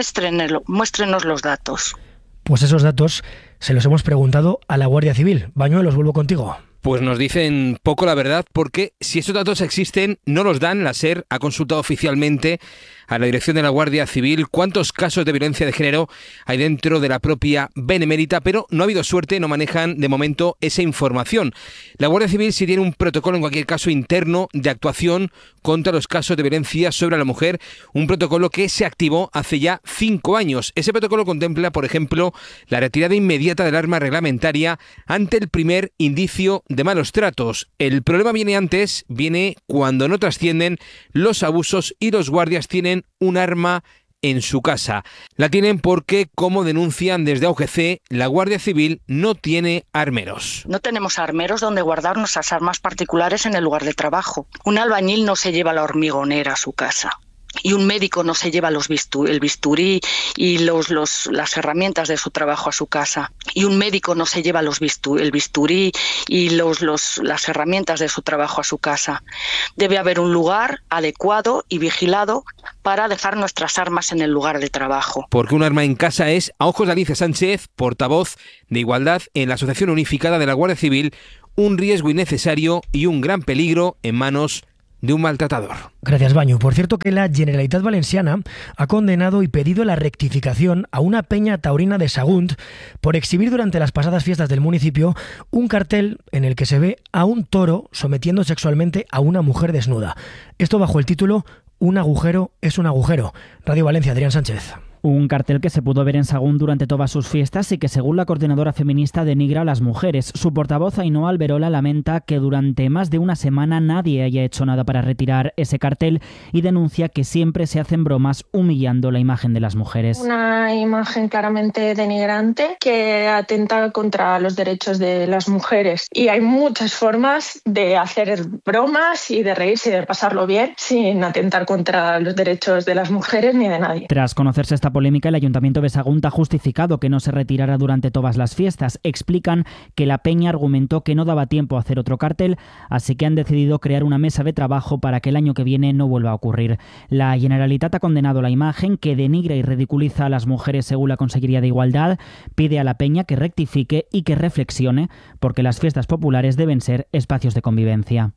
muéstrenos los datos. Pues esos datos se los hemos preguntado a la Guardia Civil. Bañuelos, vuelvo contigo. Pues nos dicen poco la verdad, porque si esos datos existen, no los dan. La SER ha consultado oficialmente a la dirección de la Guardia Civil cuántos casos de violencia de género hay dentro de la propia Benemérita, pero no ha habido suerte, no manejan de momento esa información. La Guardia Civil sí tiene un protocolo, en cualquier caso, interno de actuación contra los casos de violencia sobre la mujer, un protocolo que se activó hace ya 5 años. Ese protocolo contempla, por ejemplo, la retirada inmediata del arma reglamentaria ante el primer indicio de malos tratos. El problema viene cuando no trascienden los abusos y los guardias tienen un arma en su casa. La tienen porque, como denuncian desde AUGC, la Guardia Civil no tiene armeros. No tenemos armeros donde guardar nuestras armas particulares en el lugar de trabajo. Un albañil no se lleva la hormigonera a su casa. Y un médico no se lleva el bisturí y las herramientas de su trabajo a su casa. Y un médico no se lleva el bisturí y las herramientas de su trabajo a su casa. Debe haber un lugar adecuado y vigilado para dejar nuestras armas en el lugar de trabajo. Porque un arma en casa es, a ojos de Alicia Sánchez, portavoz de Igualdad en la Asociación Unificada de la Guardia Civil, un riesgo innecesario y un gran peligro en manos de un maltratador. Gracias, Baño. Por cierto, que la Generalitat Valenciana ha condenado y pedido la rectificación a una peña taurina de Sagunt por exhibir durante las pasadas fiestas del municipio un cartel en el que se ve a un toro sometiendo sexualmente a una mujer desnuda. Esto bajo el título "Un agujero es un agujero". Radio Valencia, Adrián Sánchez. Un cartel que se pudo ver en Sagún durante todas sus fiestas y que, según la coordinadora feminista, denigra a las mujeres. Su portavoz, Ainhoa Alberola, lamenta que durante más de una semana nadie haya hecho nada para retirar ese cartel y denuncia que siempre se hacen bromas humillando la imagen de las mujeres. Una imagen claramente denigrante que atenta contra los derechos de las mujeres. Y hay muchas formas de hacer bromas y de reírse y de pasarlo bien sin atentar contra los derechos de las mujeres ni de nadie. Tras conocerse esta polémica, el Ayuntamiento de Sagunt ha justificado que no se retirara durante todas las fiestas. Explican que la peña argumentó que no daba tiempo a hacer otro cartel, así que han decidido crear una mesa de trabajo para que el año que viene no vuelva a ocurrir. La Generalitat ha condenado la imagen, que denigra y ridiculiza a las mujeres según la Consellería de Igualdad. Pide a la peña que rectifique y que reflexione, porque las fiestas populares deben ser espacios de convivencia.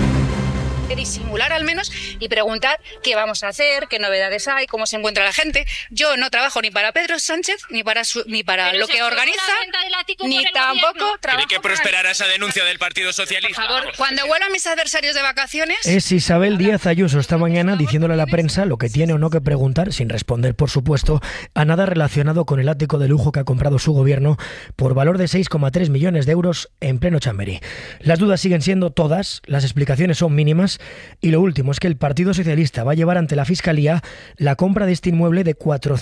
Disimular al menos y preguntar qué vamos a hacer, qué novedades hay, cómo se encuentra la gente. Yo no trabajo ni para Pedro Sánchez ni para lo que organiza, ni tampoco trabajo. ¿Tiene que prosperar esa denuncia del Partido Socialista? Por favor, cuando vuelvan mis adversarios de vacaciones... Es Isabel Díaz Ayuso esta mañana diciéndole a la prensa lo que tiene o no que preguntar, sin responder, por supuesto, a nada relacionado con el ático de lujo que ha comprado su gobierno por valor de 6,3 millones de euros en pleno Chamberí. Las dudas siguen siendo todas, las explicaciones son mínimas. Y lo último es que el Partido Socialista va a llevar ante la Fiscalía la compra de este inmueble de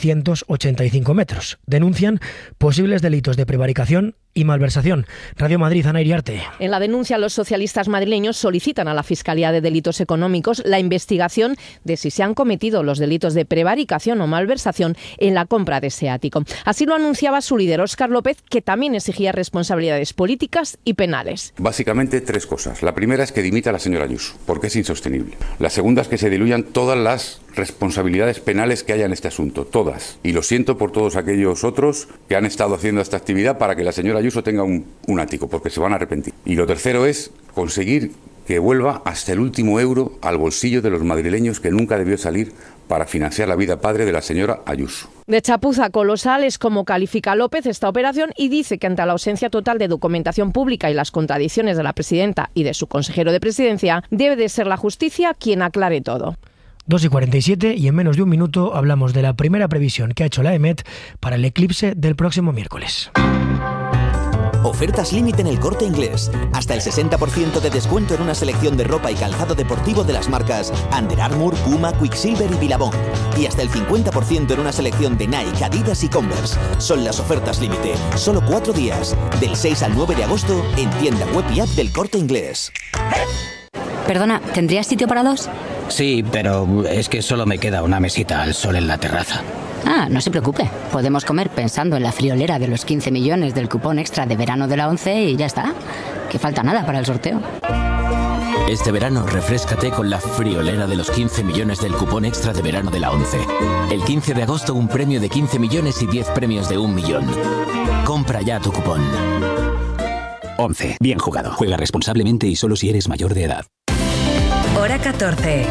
485 metros. Denuncian posibles delitos de prevaricación y malversación. Radio Madrid, Ana Iriarte. En la denuncia, los socialistas madrileños solicitan a la Fiscalía de Delitos Económicos la investigación de si se han cometido los delitos de prevaricación o malversación en la compra de ese ático. Así lo anunciaba su líder, Óscar López, que también exigía responsabilidades políticas y penales. Básicamente 3 cosas. La primera es que dimita a la señora Ayuso, porque es insostenible. La segunda es que se diluyan todas las responsabilidades penales que haya en este asunto, todas. Y lo siento por todos aquellos otros que han estado haciendo esta actividad para que la señora Ayuso tenga un ático, porque se van a arrepentir. Y lo tercero es conseguir que vuelva hasta el último euro al bolsillo de los madrileños, que nunca debió salir para financiar la vida padre de la señora Ayuso. De chapuza colosal es como califica López esta operación y dice que ante la ausencia total de documentación pública y las contradicciones de la presidenta y de su consejero de presidencia, debe de ser la justicia quien aclare todo. 2:47 y en menos de un minuto hablamos de la primera previsión que ha hecho la EMET para el eclipse del próximo miércoles. Ofertas límite en El Corte Inglés. Hasta el 60% de descuento en una selección de ropa y calzado deportivo de las marcas Under Armour, Puma, Quicksilver y Billabong. Y hasta el 50% en una selección de Nike, Adidas y Converse. Son las ofertas límite. Solo 4 días. Del 6 al 9 de agosto en tienda web y app del Corte Inglés. Perdona, ¿tendrías sitio para 2? Sí, pero es que solo me queda una mesita al sol en la terraza. Ah, no se preocupe. Podemos comer pensando en la friolera de los 15 millones del cupón extra de verano de la ONCE y ya está. Que falta nada para el sorteo. Este verano refréscate con la friolera de los 15 millones del cupón extra de verano de la ONCE. El 15 de agosto un premio de 15 millones y 10 premios de 1 millón. Compra ya tu cupón. ONCE. Bien jugado. Juega responsablemente y solo si eres mayor de edad. Hora 14.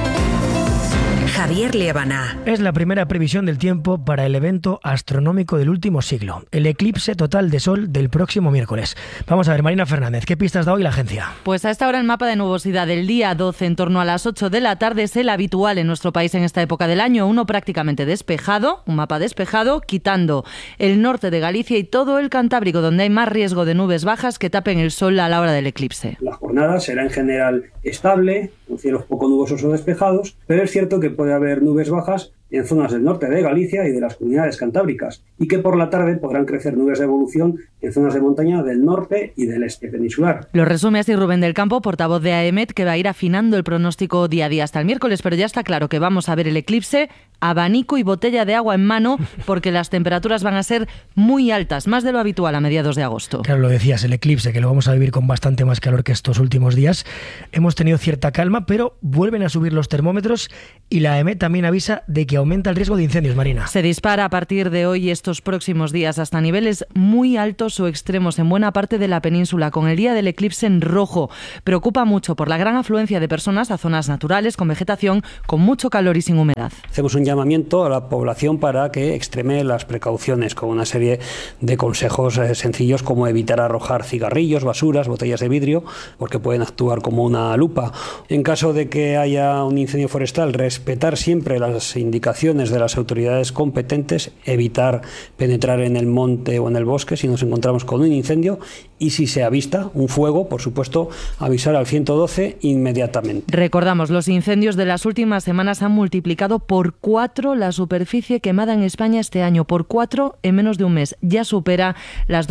Javier Liébana. Es la primera previsión del tiempo para el evento astronómico del último siglo, el eclipse total de sol del próximo miércoles. Vamos a ver, Marina Fernández, ¿qué pistas da hoy la agencia? Pues a esta hora el mapa de nubosidad del día 12 en torno a las 8 de la tarde es el habitual en nuestro país en esta época del año, uno prácticamente despejado, un mapa despejado, quitando el norte de Galicia y todo el Cantábrico, donde hay más riesgo de nubes bajas que tapen el sol a la hora del eclipse. La jornada será en general estable, con cielos poco nubosos o despejados, pero es cierto que puede haber nubes bajas en zonas del norte de Galicia y de las comunidades cantábricas, y que por la tarde podrán crecer nubes de evolución en zonas de montaña del norte y del este peninsular. Lo resume así Rubén del Campo, portavoz de AEMET, que va a ir afinando el pronóstico día a día hasta el miércoles, pero ya está claro que vamos a ver el eclipse, abanico y botella de agua en mano, porque las temperaturas van a ser muy altas, más de lo habitual a mediados de agosto. Claro, lo decías, el eclipse, que lo vamos a vivir con bastante más calor que estos últimos días. Hemos tenido cierta calma, pero vuelven a subir los termómetros y la AEMET también avisa de que aumenta el riesgo de incendios, Marina. Se dispara a partir de hoy estos próximos días hasta niveles muy altos o extremos en buena parte de la península, con el día del eclipse en rojo. Preocupa mucho por la gran afluencia de personas a zonas naturales con vegetación, con mucho calor y sin humedad. Hacemos un llamamiento a la población para que extreme las precauciones con una serie de consejos sencillos, como evitar arrojar cigarrillos, basuras, botellas de vidrio, porque pueden actuar como una lupa. En caso de que haya un incendio forestal, respetar siempre las indicaciones de las autoridades competentes, evitar penetrar en el monte o en el bosque si nos encontramos con un incendio, y si se avista un fuego, por supuesto, avisar al 112 inmediatamente. Recordamos, los incendios de las últimas semanas han multiplicado por 4 la superficie quemada en España este año, por 4 en menos de un mes. Ya supera las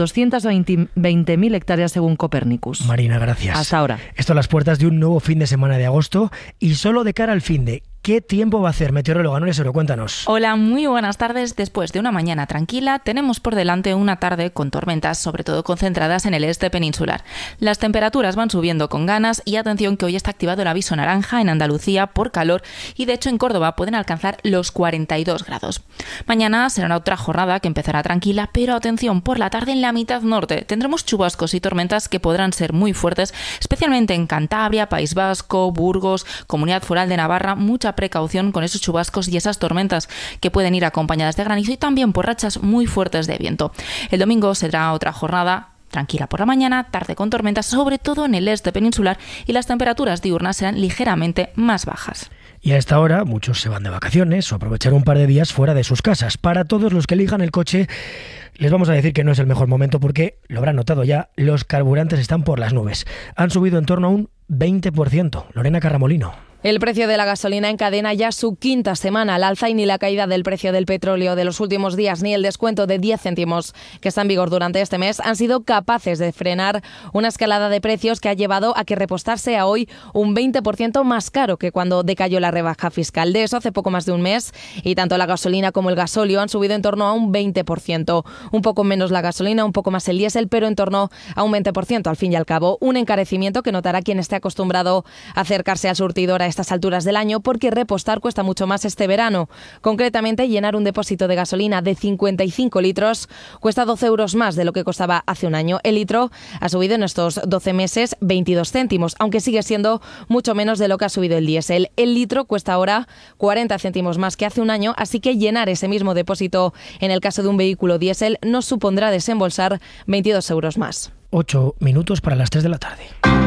220.000 hectáreas según Copernicus. Marina, gracias. Hasta ahora. Esto a las puertas de un nuevo fin de semana de agosto y solo de cara al finde. ¿Qué tiempo va a hacer? Meteoróloga Nuria Soro, cuéntanos. Hola, muy buenas tardes. Después de una mañana tranquila, tenemos por delante una tarde con tormentas, sobre todo concentradas en el este peninsular. Las temperaturas van subiendo con ganas y atención que hoy está activado el aviso naranja en Andalucía por calor y de hecho en Córdoba pueden alcanzar los 42 grados. Mañana será otra jornada que empezará tranquila, pero atención, por la tarde en la mitad norte tendremos chubascos y tormentas que podrán ser muy fuertes, especialmente en Cantabria, País Vasco, Burgos, Comunidad Foral de Navarra. Mucha precaución con esos chubascos y esas tormentas que pueden ir acompañadas de granizo y también por rachas muy fuertes de viento. El domingo será otra jornada tranquila por la mañana, tarde con tormentas, sobre todo en el este peninsular, y las temperaturas diurnas serán ligeramente más bajas. Y a esta hora muchos se van de vacaciones o aprovechar un par de días fuera de sus casas. Para todos los que elijan el coche, les vamos a decir que no es el mejor momento porque, lo habrán notado ya, los carburantes están por las nubes. Han subido en torno a un 20%. Lorena Carramolino. El precio de la gasolina encadena ya su quinta semana al alza y ni la caída del precio del petróleo de los últimos días ni el descuento de 10 céntimos que está en vigor durante este mes han sido capaces de frenar una escalada de precios que ha llevado a que repostar sea hoy un 20% más caro que cuando decayó la rebaja fiscal. De eso hace poco más de un mes y tanto la gasolina como el gasóleo han subido en torno a un 20%. Un poco menos la gasolina, un poco más el diésel, pero en torno a un 20% al fin y al cabo. Un encarecimiento que notará quien esté acostumbrado a acercarse al surtidor a estas alturas del año porque repostar cuesta mucho más este verano. Concretamente, llenar un depósito de gasolina de 55 litros cuesta 12 euros más de lo que costaba hace un año. El litro ha subido en estos 12 meses 22 céntimos, aunque sigue siendo mucho menos de lo que ha subido el diésel. El litro cuesta ahora 40 céntimos más que hace un año, así que llenar ese mismo depósito en el caso de un vehículo diésel nos supondrá desembolsar 22 euros más. 8 minutos para las 3 de la tarde.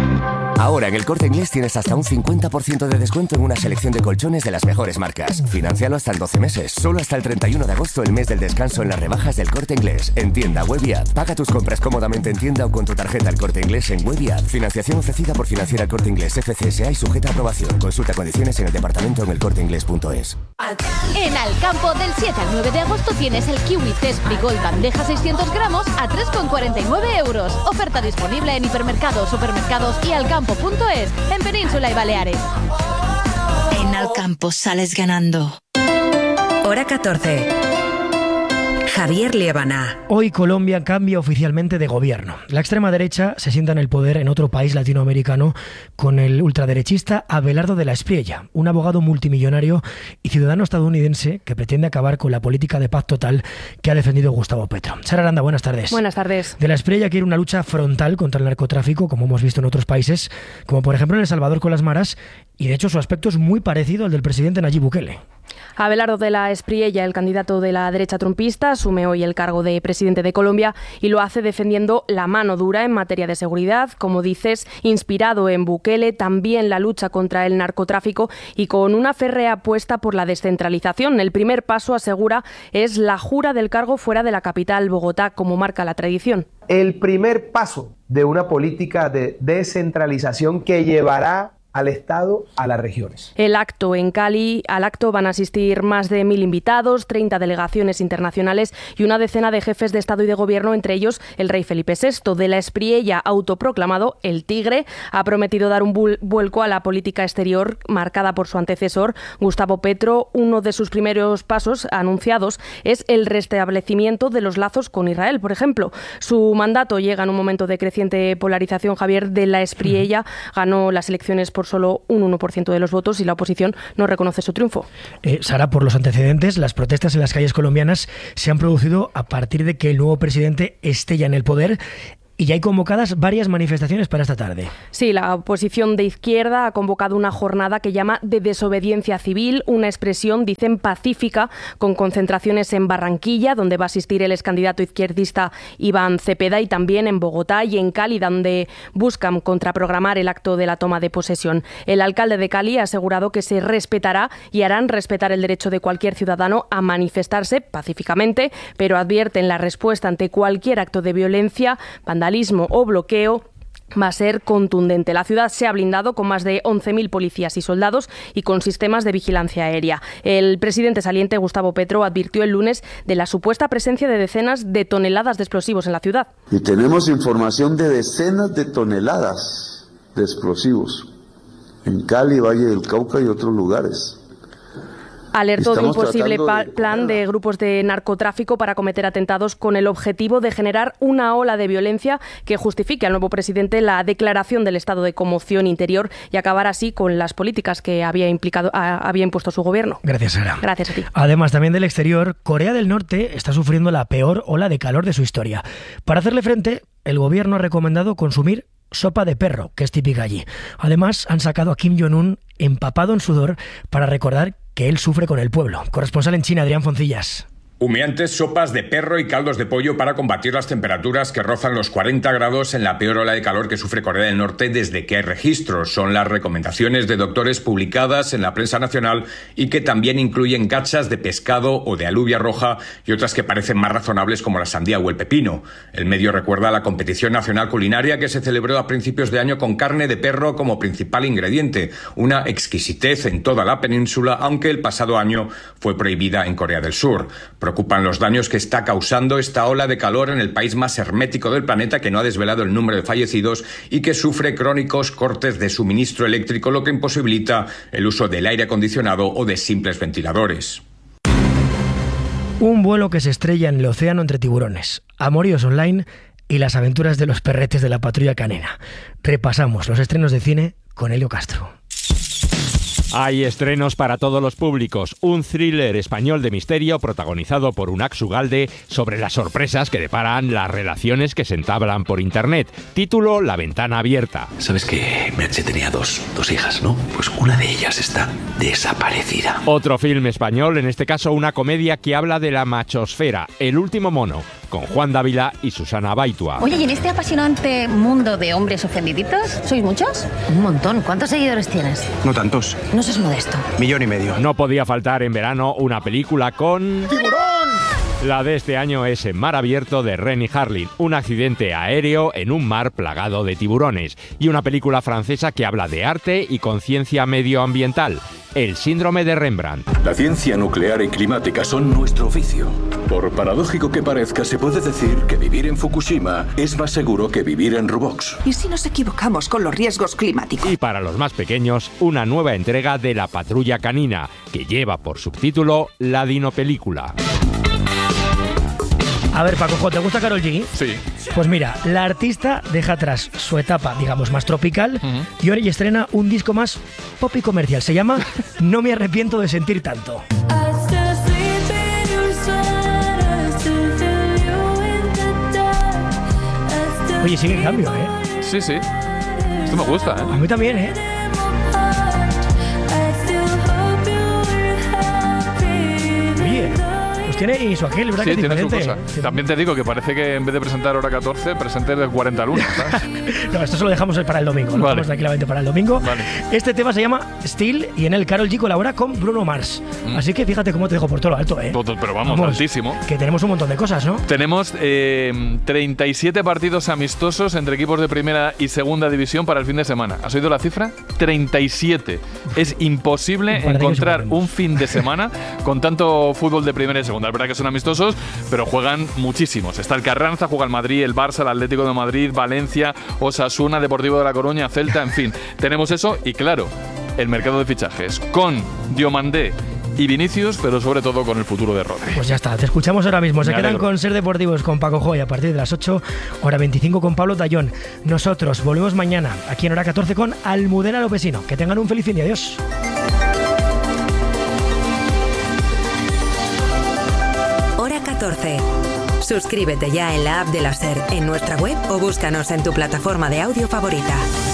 Ahora en El Corte Inglés tienes hasta un 50% de descuento en una selección de colchones de las mejores marcas. Financialo hasta en 12 meses. Solo hasta el 31 de agosto, el mes del descanso en las rebajas del Corte Inglés. En tienda, web y app. Paga tus compras cómodamente en tienda o con tu tarjeta El Corte Inglés en web y app. Financiación ofrecida por Financiera El Corte Inglés FCSA y sujeta a aprobación. Consulta condiciones en el departamento en elcorteinglés.es. En Alcampo, del 7 al 9 de agosto tienes el Kiwi Zespri Gold bandeja 600 gramos a 3,49 euros. Oferta disponible en hipermercados, supermercados y alcampo.es en Península y Baleares. En al campo sales ganando. Hora 14. Javier Liébana. Hoy Colombia cambia oficialmente de gobierno. La extrema derecha se sienta en el poder en otro país latinoamericano con el ultraderechista Abelardo de la Espriella, un abogado multimillonario y ciudadano estadounidense que pretende acabar con la política de paz total que ha defendido Gustavo Petro. Sara Aranda, buenas tardes. Buenas tardes. De la Espriella quiere una lucha frontal contra el narcotráfico, como hemos visto en otros países, como por ejemplo en El Salvador con las maras, y de hecho su aspecto es muy parecido al del presidente Nayib Bukele. Abelardo de la Espriella, el candidato de la derecha trumpista, asume hoy el cargo de presidente de Colombia y lo hace defendiendo la mano dura en materia de seguridad, como dices, inspirado en Bukele, también la lucha contra el narcotráfico y con una férrea apuesta por la descentralización. El primer paso, asegura, es la jura del cargo fuera de la capital, Bogotá, como marca la tradición. El primer paso de una política de descentralización que llevará al Estado, a las regiones. El acto en Cali, al acto van a asistir más de 1.000 invitados, 30 delegaciones internacionales y una decena de jefes de Estado y de Gobierno, entre ellos el rey Felipe VI. De la Espriella, autoproclamado el Tigre, ha prometido dar un vuelco a la política exterior marcada por su antecesor, Gustavo Petro. Uno de sus primeros pasos anunciados es el restablecimiento de los lazos con Israel, por ejemplo. Su mandato llega en un momento de creciente polarización. Javier, de la Espriella ganó las elecciones por solo un 1% de los votos y la oposición no reconoce su triunfo. Sara, por los antecedentes, las protestas en las calles colombianas se han producido a partir de que el nuevo presidente esté ya en el poder. Y ya hay convocadas varias manifestaciones para esta tarde. Sí, la oposición de izquierda ha convocado una jornada que llama de desobediencia civil, una expresión, dicen, pacífica, con concentraciones en Barranquilla, donde va a asistir el excandidato izquierdista Iván Cepeda, y también en Bogotá y en Cali, donde buscan contraprogramar el acto de la toma de posesión. El alcalde de Cali ha asegurado que se respetará y harán respetar el derecho de cualquier ciudadano a manifestarse pacíficamente, pero advierten la respuesta ante cualquier acto de violencia, vandalismo o bloqueo va a ser contundente. La ciudad se ha blindado con más de 11.000 policías y soldados y con sistemas de vigilancia aérea. El presidente saliente, Gustavo Petro, advirtió el lunes de la supuesta presencia de decenas de toneladas de explosivos en la ciudad. Y tenemos información de decenas de toneladas de explosivos en Cali, Valle del Cauca y otros lugares. Alertó de un posible plan de grupos de narcotráfico para cometer atentados con el objetivo de generar una ola de violencia que justifique al nuevo presidente la declaración del estado de conmoción interior y acabar así con las políticas que había impuesto su gobierno. Gracias, Sara. Gracias a ti. Además, también del exterior, Corea del Norte está sufriendo la peor ola de calor de su historia. Para hacerle frente, el gobierno ha recomendado consumir sopa de perro, que es típica allí. Además, han sacado a Kim Jong-un empapado en sudor para recordar que él sufre con el pueblo. Corresponsal en China, Adrián Foncillas. Humeantes sopas de perro y caldos de pollo para combatir las temperaturas que rozan los 40 grados en la peor ola de calor que sufre Corea del Norte desde que hay registros. Son las recomendaciones de doctores publicadas en la prensa nacional y que también incluyen gachas de pescado o de alubia roja y otras que parecen más razonables como la sandía o el pepino. El medio recuerda la competición nacional culinaria que se celebró a principios de año con carne de perro como principal ingrediente, una exquisitez en toda la península, aunque el pasado año fue prohibida en Corea del Sur. Preocupan los daños que está causando esta ola de calor en el país más hermético del planeta, que no ha desvelado el número de fallecidos y que sufre crónicos cortes de suministro eléctrico, lo que imposibilita el uso del aire acondicionado o de simples ventiladores. Un vuelo que se estrella en el océano entre tiburones, Amoríos Online y las aventuras de los perretes de la patrulla canina. Repasamos los estrenos de cine con Helio Castro. Hay estrenos para todos los públicos. Un thriller español de misterio protagonizado por Unax Ugalde sobre las sorpresas que deparan las relaciones que se entablan por internet. Título: La ventana abierta. Sabes que Merche tenía dos hijas, ¿no? Pues una de ellas está desaparecida. Otro film español, en este caso una comedia que habla de la machosfera, El último mono, con Juan Dávila y Susana Baitua. Oye, ¿y en este apasionante mundo de hombres ofendiditos? ¿Sois muchos? Un montón. ¿Cuántos seguidores tienes? No tantos. No seas modesto. 1,5 millones. No podía faltar en verano una película con... ¡Tiburón! La de este año es En mar abierto de Renny Harlin, un accidente aéreo en un mar plagado de tiburones, y una película francesa que habla de arte y conciencia medioambiental, El síndrome de Rembrandt. La ciencia nuclear y climática son nuestro oficio. Por paradójico que parezca, se puede decir que vivir en Fukushima es más seguro que vivir en Rubox. ¿Y si nos equivocamos con los riesgos climáticos? Y para los más pequeños, una nueva entrega de La Patrulla Canina, que lleva por subtítulo La Dinopelícula. A ver, Paco, ¿te gusta Karol G? Sí. Pues mira, la artista deja atrás su etapa, digamos, más tropical y ahora estrena un disco más pop y comercial. Se llama No me arrepiento de sentir tanto. Oye, sigue en cambio, ¿eh? Sí, sí. Esto me gusta, ¿eh? A mí también, ¿eh? Oye, pues tiene y su aquel, ¿verdad? Sí, que tiene su diferente. cosa. También te digo que parece que en vez de presentar hora 14, presente de 40 al 1, ¿sabes? No, esto se lo dejamos para el domingo. Lo dejamos tranquilamente para el domingo. Vale. Este tema se llama Still y en él Karol G colabora con Bruno Mars. Así que fíjate cómo te dejo por todo lo alto, ¿eh? Pero vamos, altísimo. Que tenemos un montón de cosas, ¿no? Tenemos 37 partidos amistosos entre equipos de primera y segunda división para el fin de semana. ¿Has oído la cifra? 37. Es imposible encontrar un fin de semana con tanto fútbol de primera y segunda. Es verdad que son amistosos, pero juegan muchísimos. Está el Carranza, juega el Madrid, el Barça, el Atlético de Madrid, Valencia, Osasuna, Deportivo de La Coruña, Celta, en fin. Tenemos eso y claro, el mercado de fichajes con Diomandé y Vinicius, pero sobre todo con el futuro de Rodri. Pues ya está, te escuchamos ahora mismo. Se Me quedan alegro. con Ser Deportivos con Paco Joy a partir de las 8, hora 25 con Pablo Tallón. Nosotros volvemos mañana aquí en hora 14 con Almudena Lopesino. Que tengan un feliz fin de adiós. Hora 14. Suscríbete ya en la app de la SER, en nuestra web o búscanos en tu plataforma de audio favorita.